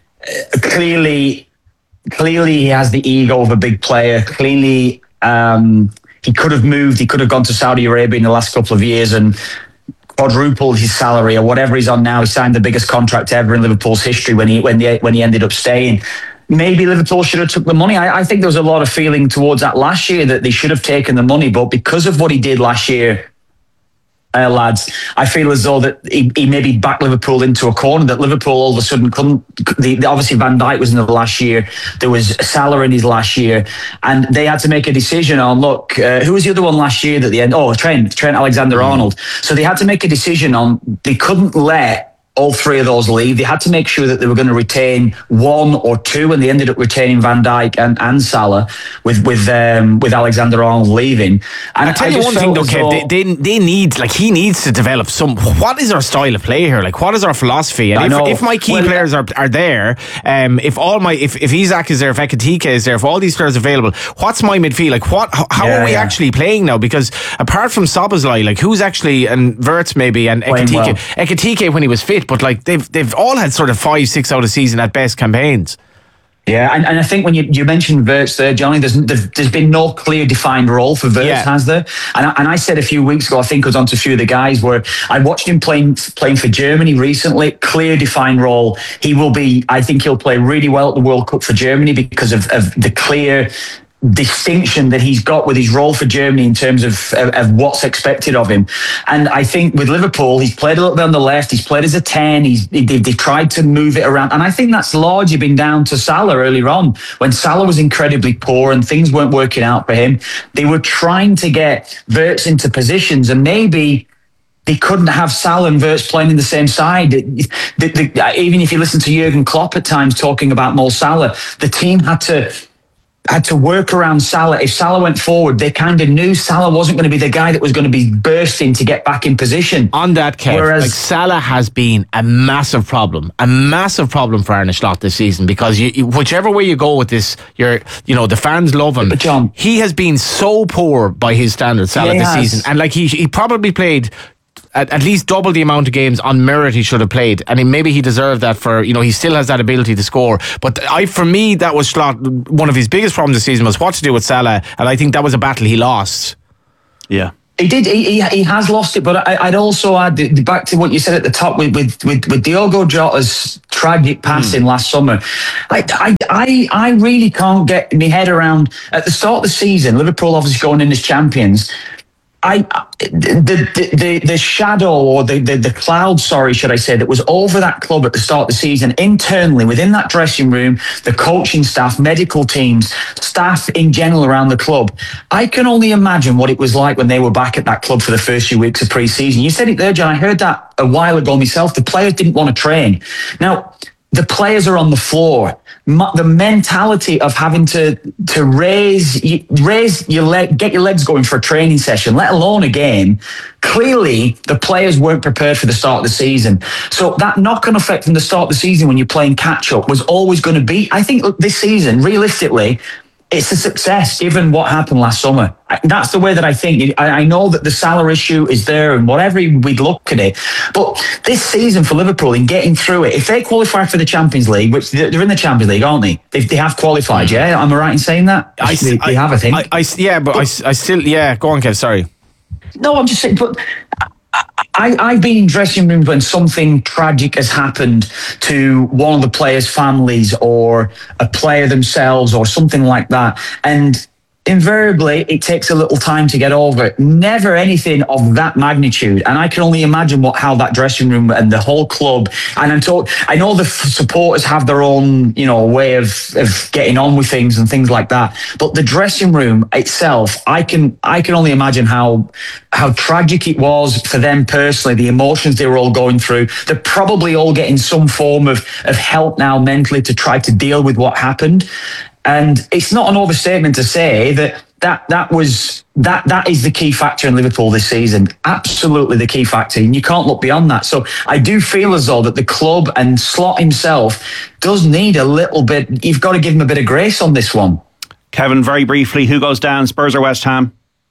clearly, clearly he has the ego of a big player. Clearly, um, he could have moved. He could have gone to Saudi Arabia in the last couple of years and quadrupled his salary or whatever he's on now. He signed the biggest contract ever in Liverpool's history when he when he when he ended up staying. Maybe Liverpool should have took the money. I, I think there was a lot of feeling towards that last year that they should have taken the money, but because of what he did last year, uh, lads, I feel as though that he, he maybe backed Liverpool into a corner, that Liverpool all of a sudden couldn't. The, the, obviously, Van Dijk was in the last year. There was Salah in his last year, and they had to make a decision on, look, uh, who was the other one last year at the end? Oh, Trent, Trent Alexander-Arnold. So they had to make a decision on, they couldn't let all three of those leave. They had to make sure that they were going to retain one or two, and they ended up retaining Van Dijk and, and Salah with with um, with Alexander-Arnold leaving. And I tell you one thing though, Kev, they, they they need, like, he needs to develop some. What is our style of play here? Like, what is our philosophy? And if, if my key well, players are are there, um, if all my if if Isak is there, if Ekitike is there, if all these players are available, what's my midfield? Like, what? How, how yeah, are we yeah. actually playing now? Because apart from Szoboszlai, like, who's actually, and Wirtz maybe, and Ekitike, well. Ekitike when he was fit. But like they've they've all had sort of five, six out of season at best campaigns. Yeah, and, and I think when you, you mentioned Wirtz there, Johnny, there's there's been no clear defined role for Wirtz, yeah. has there? And I, and I said a few weeks ago, I think I was on to a few of the guys where I watched him playing playing for Germany recently. Clear defined role. He will be. I think he'll play really well at the World Cup for Germany because of, of the clear distinction that he's got with his role for Germany in terms of, of of what's expected of him. And I think with Liverpool, he's played a little bit on the left, he's played as a ten, he's they, they've tried to move it around, and I think that's largely been down to Salah earlier on. When Salah was incredibly poor and things weren't working out for him, they were trying to get Wirtz into positions, and maybe they couldn't have Salah and Wirtz playing in the same side. The, the, even if you listen to Jurgen Klopp at times talking about Mo Salah, the team had to had to work around Salah. If Salah went forward, they kind of knew Salah wasn't going to be the guy that was going to be bursting to get back in position. On that, Kev, Whereas, like Salah has been a massive problem, a massive problem for Arne Slot this season, because you, you, whichever way you go with this, you're, you know, the fans love him. But John, he has been so poor by his standards, Salah, this has. season, and like he he probably played At, at least double the amount of games on merit he should have played, and he, maybe he deserved that for, you know, he still has that ability to score. But I, for me, that was Slot, one of his biggest problems this season was what to do with Salah, and I think that was a battle he lost. Yeah. He did. He, he, he has lost it, but I, I'd also add the, back to what you said at the top with with with, with Diogo Jota's tragic passing mm. last summer. I, I I I really can't get my head around. At the start of the season, Liverpool obviously going in as champions. I, the, the the the shadow or the, the the cloud, sorry, should I say, that was over that club at the start of the season, internally within that dressing room, the coaching staff, medical teams, staff in general around the club. I can only imagine what it was like when they were back at that club for the first few weeks of pre-season. You said it there, John. I heard that a while ago myself. The players didn't want to train. Now, the players are on the floor. The mentality of having to to raise raise your leg, get your legs going for a training session, let alone a game. Clearly, the players weren't prepared for the start of the season. So that knock-on effect from the start of the season when you're playing catch-up was always going to be. I think this season, realistically, it's a success given what happened last summer. That's the way that I think. I know that the Salah issue is there and whatever we'd look at it. But this season for Liverpool, in getting through it, if they qualify for the Champions League, which they're in the Champions League, aren't they? They, they have qualified, yeah? Am I right in saying that? I, they, I, they have, I think. I, I, yeah, but, but I, I still, yeah, go on, Kev, sorry. No, I'm just saying, but I, I've been in dressing rooms when something tragic has happened to one of the players' families or a player themselves or something like that. And invariably, it takes a little time to get over it. Never anything of that magnitude. And I can only imagine what how that dressing room and the whole club, and I'm told, I know the supporters have their own, you know, way of, of getting on with things and things like that. But the dressing room itself, I can I can only imagine how how tragic it was for them personally, the emotions they were all going through. They're probably all getting some form of, of help now mentally to try to deal with what happened. And it's not an overstatement to say that that that was that that is the key factor in Liverpool this season. Absolutely the key factor, and you can't look beyond that. So I do feel as though that the club and Slot himself does need a little bit. You've got to give him a bit of grace on this one. Kevin, very briefly, who goes down? Spurs or West Ham?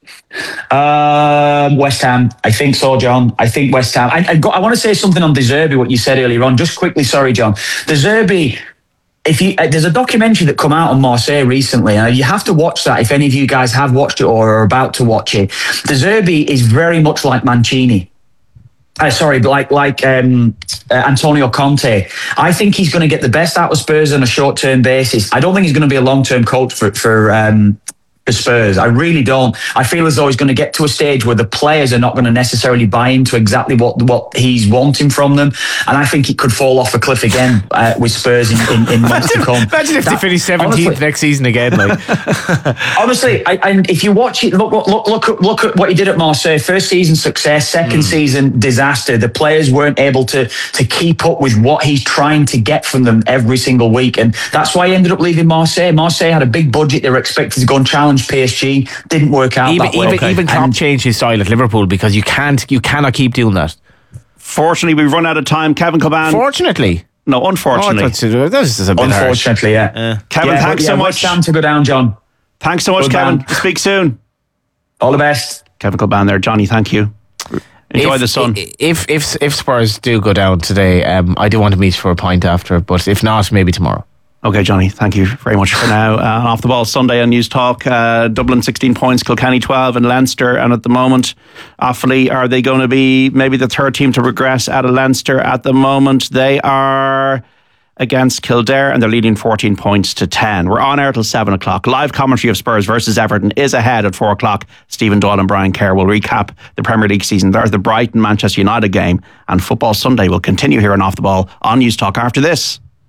Um, West Ham, I think so, John. I think West Ham. I, I, got, I want to say something on De Zerbi, what you said earlier on. Just quickly, sorry, John. De Zerbi. If you, uh, there's a documentary that come out on Marseille recently, and you have to watch that if any of you guys have watched it or are about to watch it. De Zerbi is very much like Mancini. Uh, sorry, but like like um, uh, Antonio Conte. I think he's going to get the best out of Spurs on a short-term basis. I don't think he's going to be a long-term coach for for. Um, For Spurs. I really don't. I feel as though he's going to get to a stage where the players are not going to necessarily buy into exactly what what he's wanting from them, and I think it could fall off a cliff again uh, with Spurs in, in, in months to come. Imagine if that, they finish seventeenth next season again. Like. honestly, I, and if you watch it, look look look at look at what he did at Marseille. First season success, second mm. season disaster. The players weren't able to to keep up with what he's trying to get from them every single week, and that's why he ended up leaving Marseille. Marseille had a big budget; they were expected to go and challenge P S G. Didn't work out even, that way. Even, okay. even Klopp changed his style at Liverpool because you can't, you cannot keep doing that. Fortunately, we've run out of time. Kevin Coban. Fortunately. No, unfortunately. Oh, this is a bit Unfortunately, harsh. yeah. Uh, Kevin, yeah, thanks yeah, so much. West Ham to go down, John. Thanks so much, Good Kevin. man. Speak soon. All the best. Kevin Coban there. Johnny, thank you. Enjoy if, the sun. If if if Spurs do go down today, um, I do want to meet for a pint after, but if not, maybe tomorrow. Okay, Johnny, thank you very much for now. Uh, off the ball Sunday on News Talk. Uh, Dublin sixteen points, Kilkenny twelve, and Leinster. And at the moment, Offaly, are they going to be maybe the third team to progress out of Leinster at the moment? They are against Kildare and they're leading fourteen points to ten. We're on air till seven o'clock. Live commentary of Spurs versus Everton is ahead at four o'clock. Stephen Doyle and Brian Kerr will recap the Premier League season. There's the Brighton Manchester United game, and Football Sunday will continue here on Off the Ball on News Talk after this.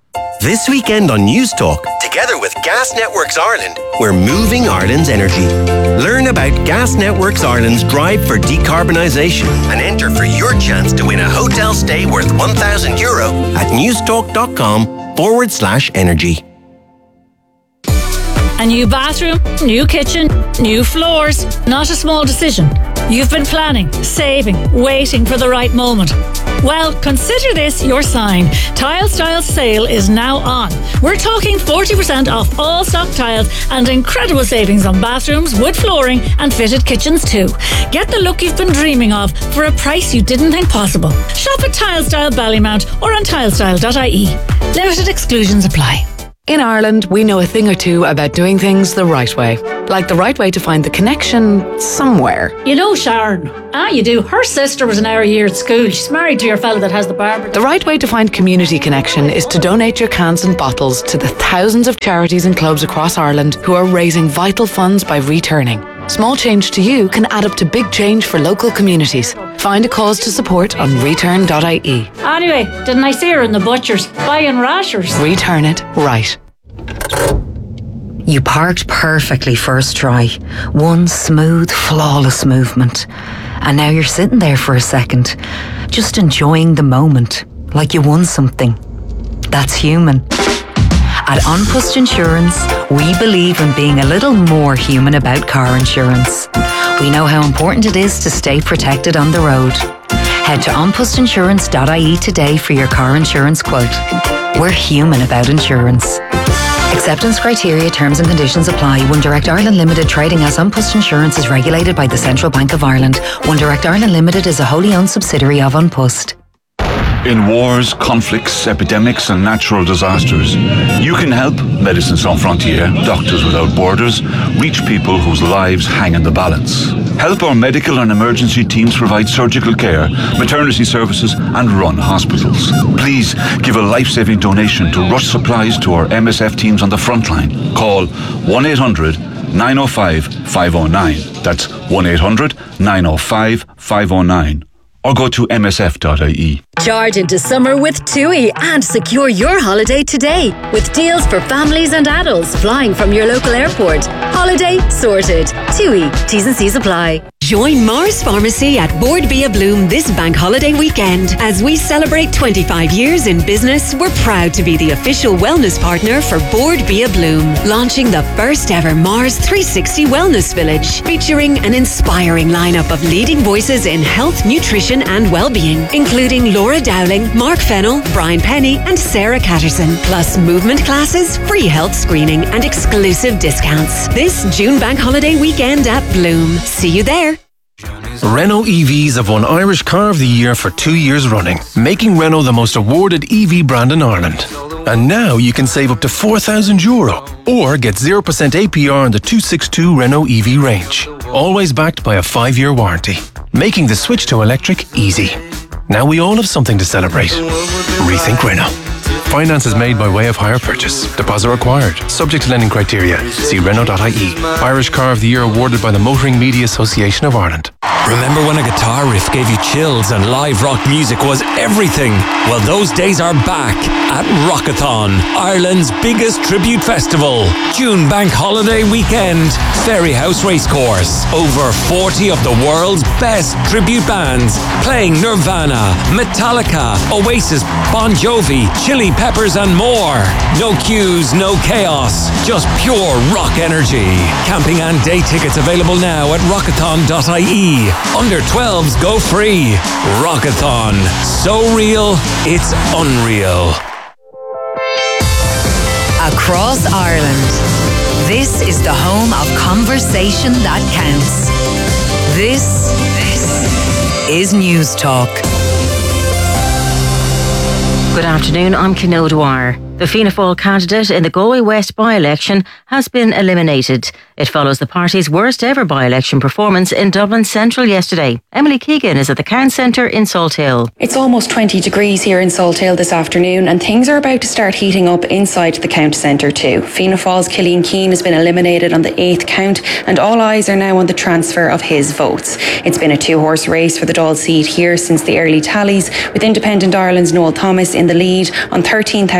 This weekend on News Talk, together with Gas Networks Ireland, we're moving Ireland's energy. Learn about Gas Networks Ireland's drive for decarbonisation and enter for your chance to win a hotel stay worth one thousand euro at newstalk.com forward slash energy. A new bathroom, new kitchen, new floors. Not a small decision. You've been planning, saving, waiting for the right moment. Well, consider this your sign. Tile Style sale is now on. We're talking forty percent off all stock tiles and incredible savings on bathrooms, wood flooring and fitted kitchens too. Get the look you've been dreaming of for a price you didn't think possible. Shop at Tile Style Ballymount or on tilestyle dot I E. Limited exclusions apply. In Ireland, we know a thing or two about doing things the right way. Like the right way to find the connection somewhere. You know Sharon. Ah, you do. Her sister was an hour a year at school. She's married to your fella that has the barber. The right way to find community connection is to donate your cans and bottles to the thousands of charities and clubs across Ireland who are raising vital funds by returning. Small change to you can add up to big change for local communities. Find a cause to support on return dot I E. Anyway, didn't I see her in the butcher's buying rashers? Return it right. You parked perfectly first try. One smooth, flawless movement. And now you're sitting there for a second, just enjoying the moment, like you won something. That's human. At An Post Insurance, we believe in being a little more human about car insurance. We know how important it is to stay protected on the road. Head to an post insurance dot I E today for your car insurance quote. We're human about insurance. Acceptance criteria, terms and conditions apply. One Direct Ireland Limited trading as An Post Insurance is regulated by the Central Bank of Ireland. One Direct Ireland Limited is a wholly owned subsidiary of An Post. In wars, conflicts, epidemics and natural disasters, you can help Médecins Sans Frontières, Doctors Without Borders, reach people whose lives hang in the balance. Help our medical and emergency teams provide surgical care, maternity services and run hospitals. Please give a life-saving donation to rush supplies to our M S F teams on the front line. Call one eight hundred nine oh five five oh nine. That's one eight hundred nine oh five five oh nine. Or go to m s f dot I E. Charge into summer with TUI and secure your holiday today with deals for families and adults flying from your local airport. Holiday sorted. TUI. T's and C's apply. Join Mars Pharmacy at Board Bia Bloom this bank holiday weekend. As we celebrate twenty-five years in business, we're proud to be the official wellness partner for Board Bia Bloom, launching the first ever Mars three sixty Wellness Village, featuring an inspiring lineup of leading voices in health, nutrition and well-being, including Laura Dowling, Mark Fennell, Brian Penny and Sarah Catterson, plus movement classes, free health screening and exclusive discounts. This June bank holiday weekend at Bloom. See you there. Renault E Vs have won Irish Car of the Year for two years running, making Renault the most awarded E V brand in Ireland. And now you can save up to four thousand euro or get zero percent A P R on the two sixty-two Renault E V range, always backed by a five-year warranty, making the switch to electric easy. Now we all have something to celebrate. Rethink Renault. Finance is made by way of hire purchase. Deposit required. Subject to lending criteria. See Renault dot I E. Irish Car of the Year awarded by the Motoring Media Association of Ireland. Remember when a guitar riff gave you chills and live rock music was everything? Well, those days are back at Rockathon, Ireland's biggest tribute festival. June bank holiday weekend, Ferryhouse Racecourse. Over forty of the world's best tribute bands playing Nirvana, Metallica, Oasis, Bon Jovi, Chili Peppers and more. No queues, no chaos, just pure rock energy. Camping and day tickets available now at rockathon dot I E. Under twelves go free. Rockathon. So real, it's unreal. Across Ireland, this is the home of conversation that counts. This, this is News Talk. Good afternoon, I'm Cino Dwyer. The Fianna Fáil candidate in the Galway West by-election has been eliminated. It follows the party's worst ever by-election performance in Dublin Central yesterday. Emily Keegan is at the Cairn Centre in Salthill. It's almost twenty degrees here in Salthill this afternoon and things are about to start heating up inside the Count Centre too. Fianna Fáil's Cillian Keane has been eliminated on the eighth count and all eyes are now on the transfer of his votes. It's been a two-horse race for the Dáil seat here since the early tallies, with Independent Ireland's Noel Thomas in the lead on thirteen thousand eight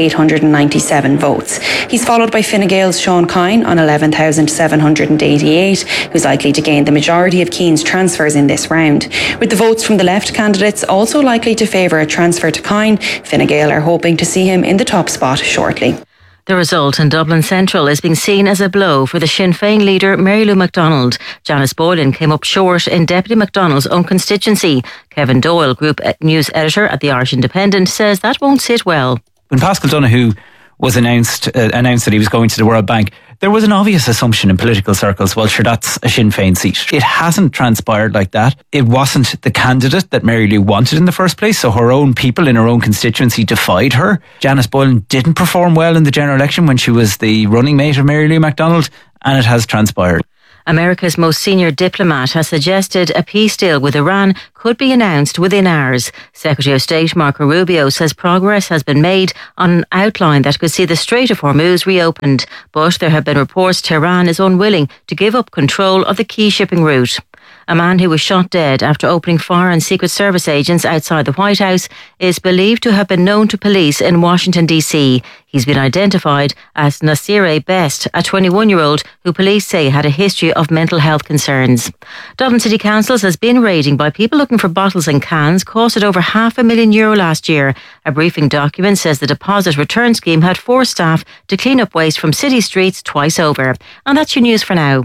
eight hundred ninety-seven votes. He's followed by Fine Gael's Sean Kine on eleven thousand seven hundred eighty-eight, who's likely to gain the majority of Keane's transfers in this round. With the votes from the left candidates also likely to favour a transfer to Kine, Fine Gael are hoping to see him in the top spot shortly. The result in Dublin Central is being seen as a blow for the Sinn Féin leader Mary Lou McDonald. Janice Boylan came up short in Deputy McDonald's own constituency. Kevin Doyle, Group News Editor at the Irish Independent, says that won't sit well. When Pascal Donoghue was announced uh, announced that he was going to the World Bank, there was an obvious assumption in political circles, well, sure, that's a Sinn Féin seat. It hasn't transpired like that. It wasn't the candidate that Mary Lou wanted in the first place, so her own people in her own constituency defied her. Janice Boylan didn't perform well in the general election when she was the running mate of Mary Lou McDonald, and it has transpired. America's most senior diplomat has suggested a peace deal with Iran could be announced within hours. Secretary of State Marco Rubio says progress has been made on an outline that could see the Strait of Hormuz reopened, but there have been reports Tehran is unwilling to give up control of the key shipping route. A man who was shot dead after opening fire on Secret Service agents outside the White House is believed to have been known to police in Washington, D C. He's been identified as Nasireh Best, a twenty-one-year-old who police say had a history of mental health concerns. Dublin City Council has been raiding by people looking for bottles and cans, costed over half a million euro last year. A briefing document says the deposit return scheme had four staff to clean up waste from city streets twice over. And that's your news for now.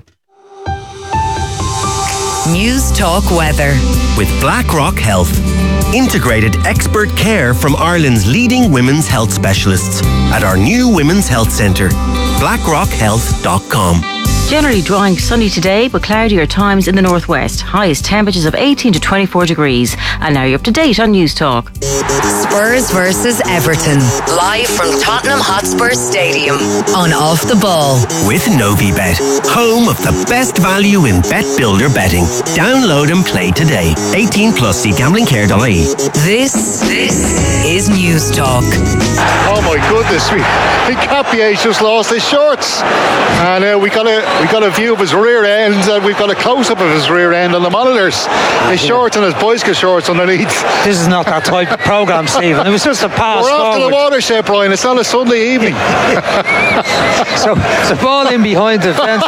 News Talk Weather. With BlackRock Health. Integrated expert care from Ireland's leading women's health specialists at our new Women's Health Centre. blackrock health dot com. Generally dry and sunny today, but cloudier times in the northwest. Highest temperatures of eighteen to twenty-four degrees. And now you're up to date on News Talk. Spurs versus Everton. Live from Tottenham Hotspur Stadium. On Off the Ball. With Novibet. Home of the best value in bet builder betting. Download and play today. eighteen plus, see gambling care dot I E. This, this is News Talk. Oh my goodness, we, Cappier just lost his shorts. And uh, we got a we got a view of his rear end, and we've got a close-up of his rear end on the monitors. His shorts and his bicycle shorts underneath. This is not that type of programme, Stephen. It was just a pass We're forward. after the watershed, Brian. It's not a Sunday evening. so, so ball in behind the fence.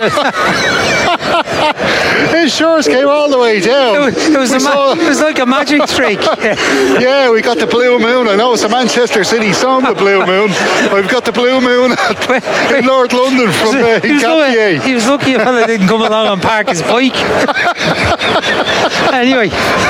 His shorts came all the way down. It was, it was, a ma- it was like a magic trick. Yeah, we got the blue moon. I know it's a Manchester City song, the blue moon. We've got the blue moon in North London from uh, he, was lucky, he was lucky a fella didn't come along and park his bike. Anyway.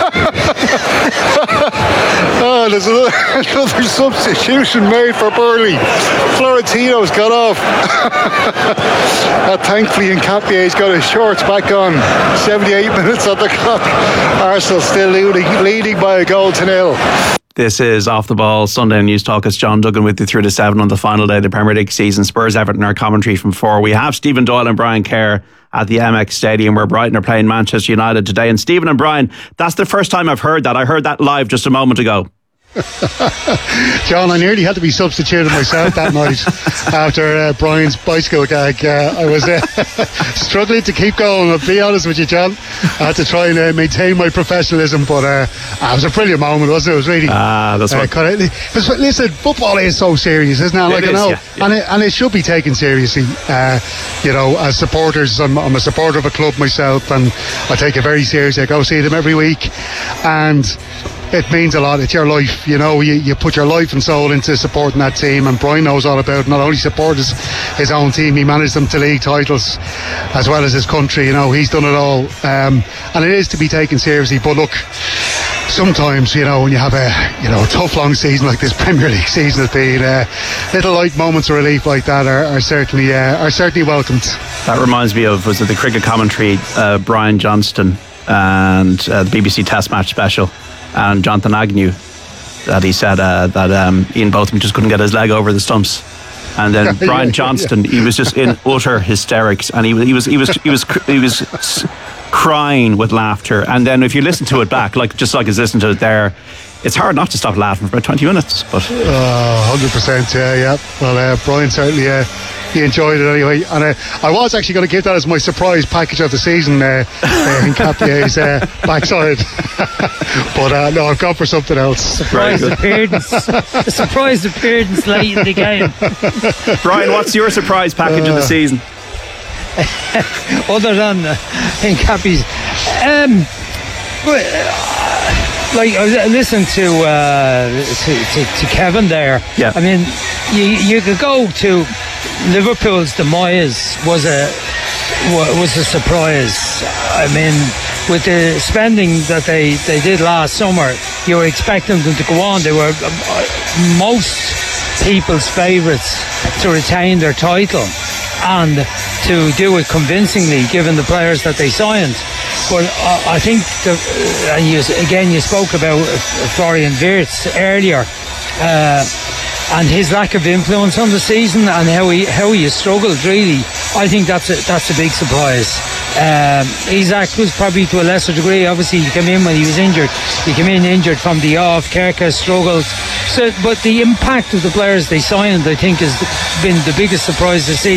Oh, there's another, another substitution made for Burley. Florentino's got off. uh, thankfully, Nkapie's got his shorts back on. seventy-eight minutes on the clock. Arsenal still leading, leading by a goal to nil. This is Off the Ball, Sunday News Talk. It's John Duggan with you through to seven on the final day of the Premier League season. Spurs Everton, our commentary from four. We have Stephen Doyle and Brian Kerr at the M X Stadium where Brighton are playing Manchester United today. And Stephen and Brian, that's the first time I've heard that. I heard that live just a moment ago. John, I nearly had to be substituted myself that night after uh, Brian's bicycle gag. Uh, I was uh, struggling to keep going, I'll be honest with you, John. I had to try and uh, maintain my professionalism, but uh, it was a brilliant moment, wasn't it? It was really... Ah, that's uh, what... kind of, listen, football is so serious, isn't it? Like, it I is, know, yeah, yeah. And, it, and it should be taken seriously. Uh, you know, as supporters, I'm, I'm a supporter of a club myself, and I take it very seriously. I go see them every week, and... it means a lot. It's your life, you know. You, you put your life and soul into supporting that team, and Brian knows all about it. Not only supports his own team, he managed them to league titles as well as his country. You know, he's done it all, um, and it is to be taken seriously. But look, sometimes, you know, when you have a you know a tough long season like this Premier League season has been, uh, little light moments of relief like that are, are certainly uh, are certainly welcomed. That reminds me of was it the cricket commentary, uh, Brian Johnston and uh, the B B C Test Match Special. And Jonathan Agnew, that he said uh, that um, Ian Botham just couldn't get his leg over the stumps, and then Brian Johnston, he was just in utter hysterics, and he, he was he was he was he was, he was crying with laughter. And then if you listen to it back, like just like he's listening to it there, it's hard not to stop laughing for about twenty minutes. But uh, one hundred percent, yeah, yeah. Well, uh, Brian certainly uh, he enjoyed it anyway, and uh, I was actually going to give that as my surprise package of the season uh, uh, in Capier's uh, backside, but uh, no, I've gone for something else. Surprise appearance, a surprise appearance late in the game. Brian, what's your surprise package uh, of the season? Other than uh, in Cappy's, um, uh, like I listened to, uh, to, to to Kevin there. Yeah. I mean, you you could go to Liverpool's demise was a was a surprise. I mean, with the spending that they, they did last summer, you were expecting them to go on. They were uh, most people's favourites to retain their title and to do it convincingly, given the players that they signed. But uh, I think, the, uh, and you, again, you spoke about uh, Florian Wirtz earlier, uh, and his lack of influence on the season and how he how he has struggled. Really, I think that's a that's a big surprise. Um, Isak was probably to a lesser degree. Obviously, he came in when he was injured. He came in injured from the off. Kerka struggled. So, but the impact of the players they signed, I think, has been the biggest surprise this season.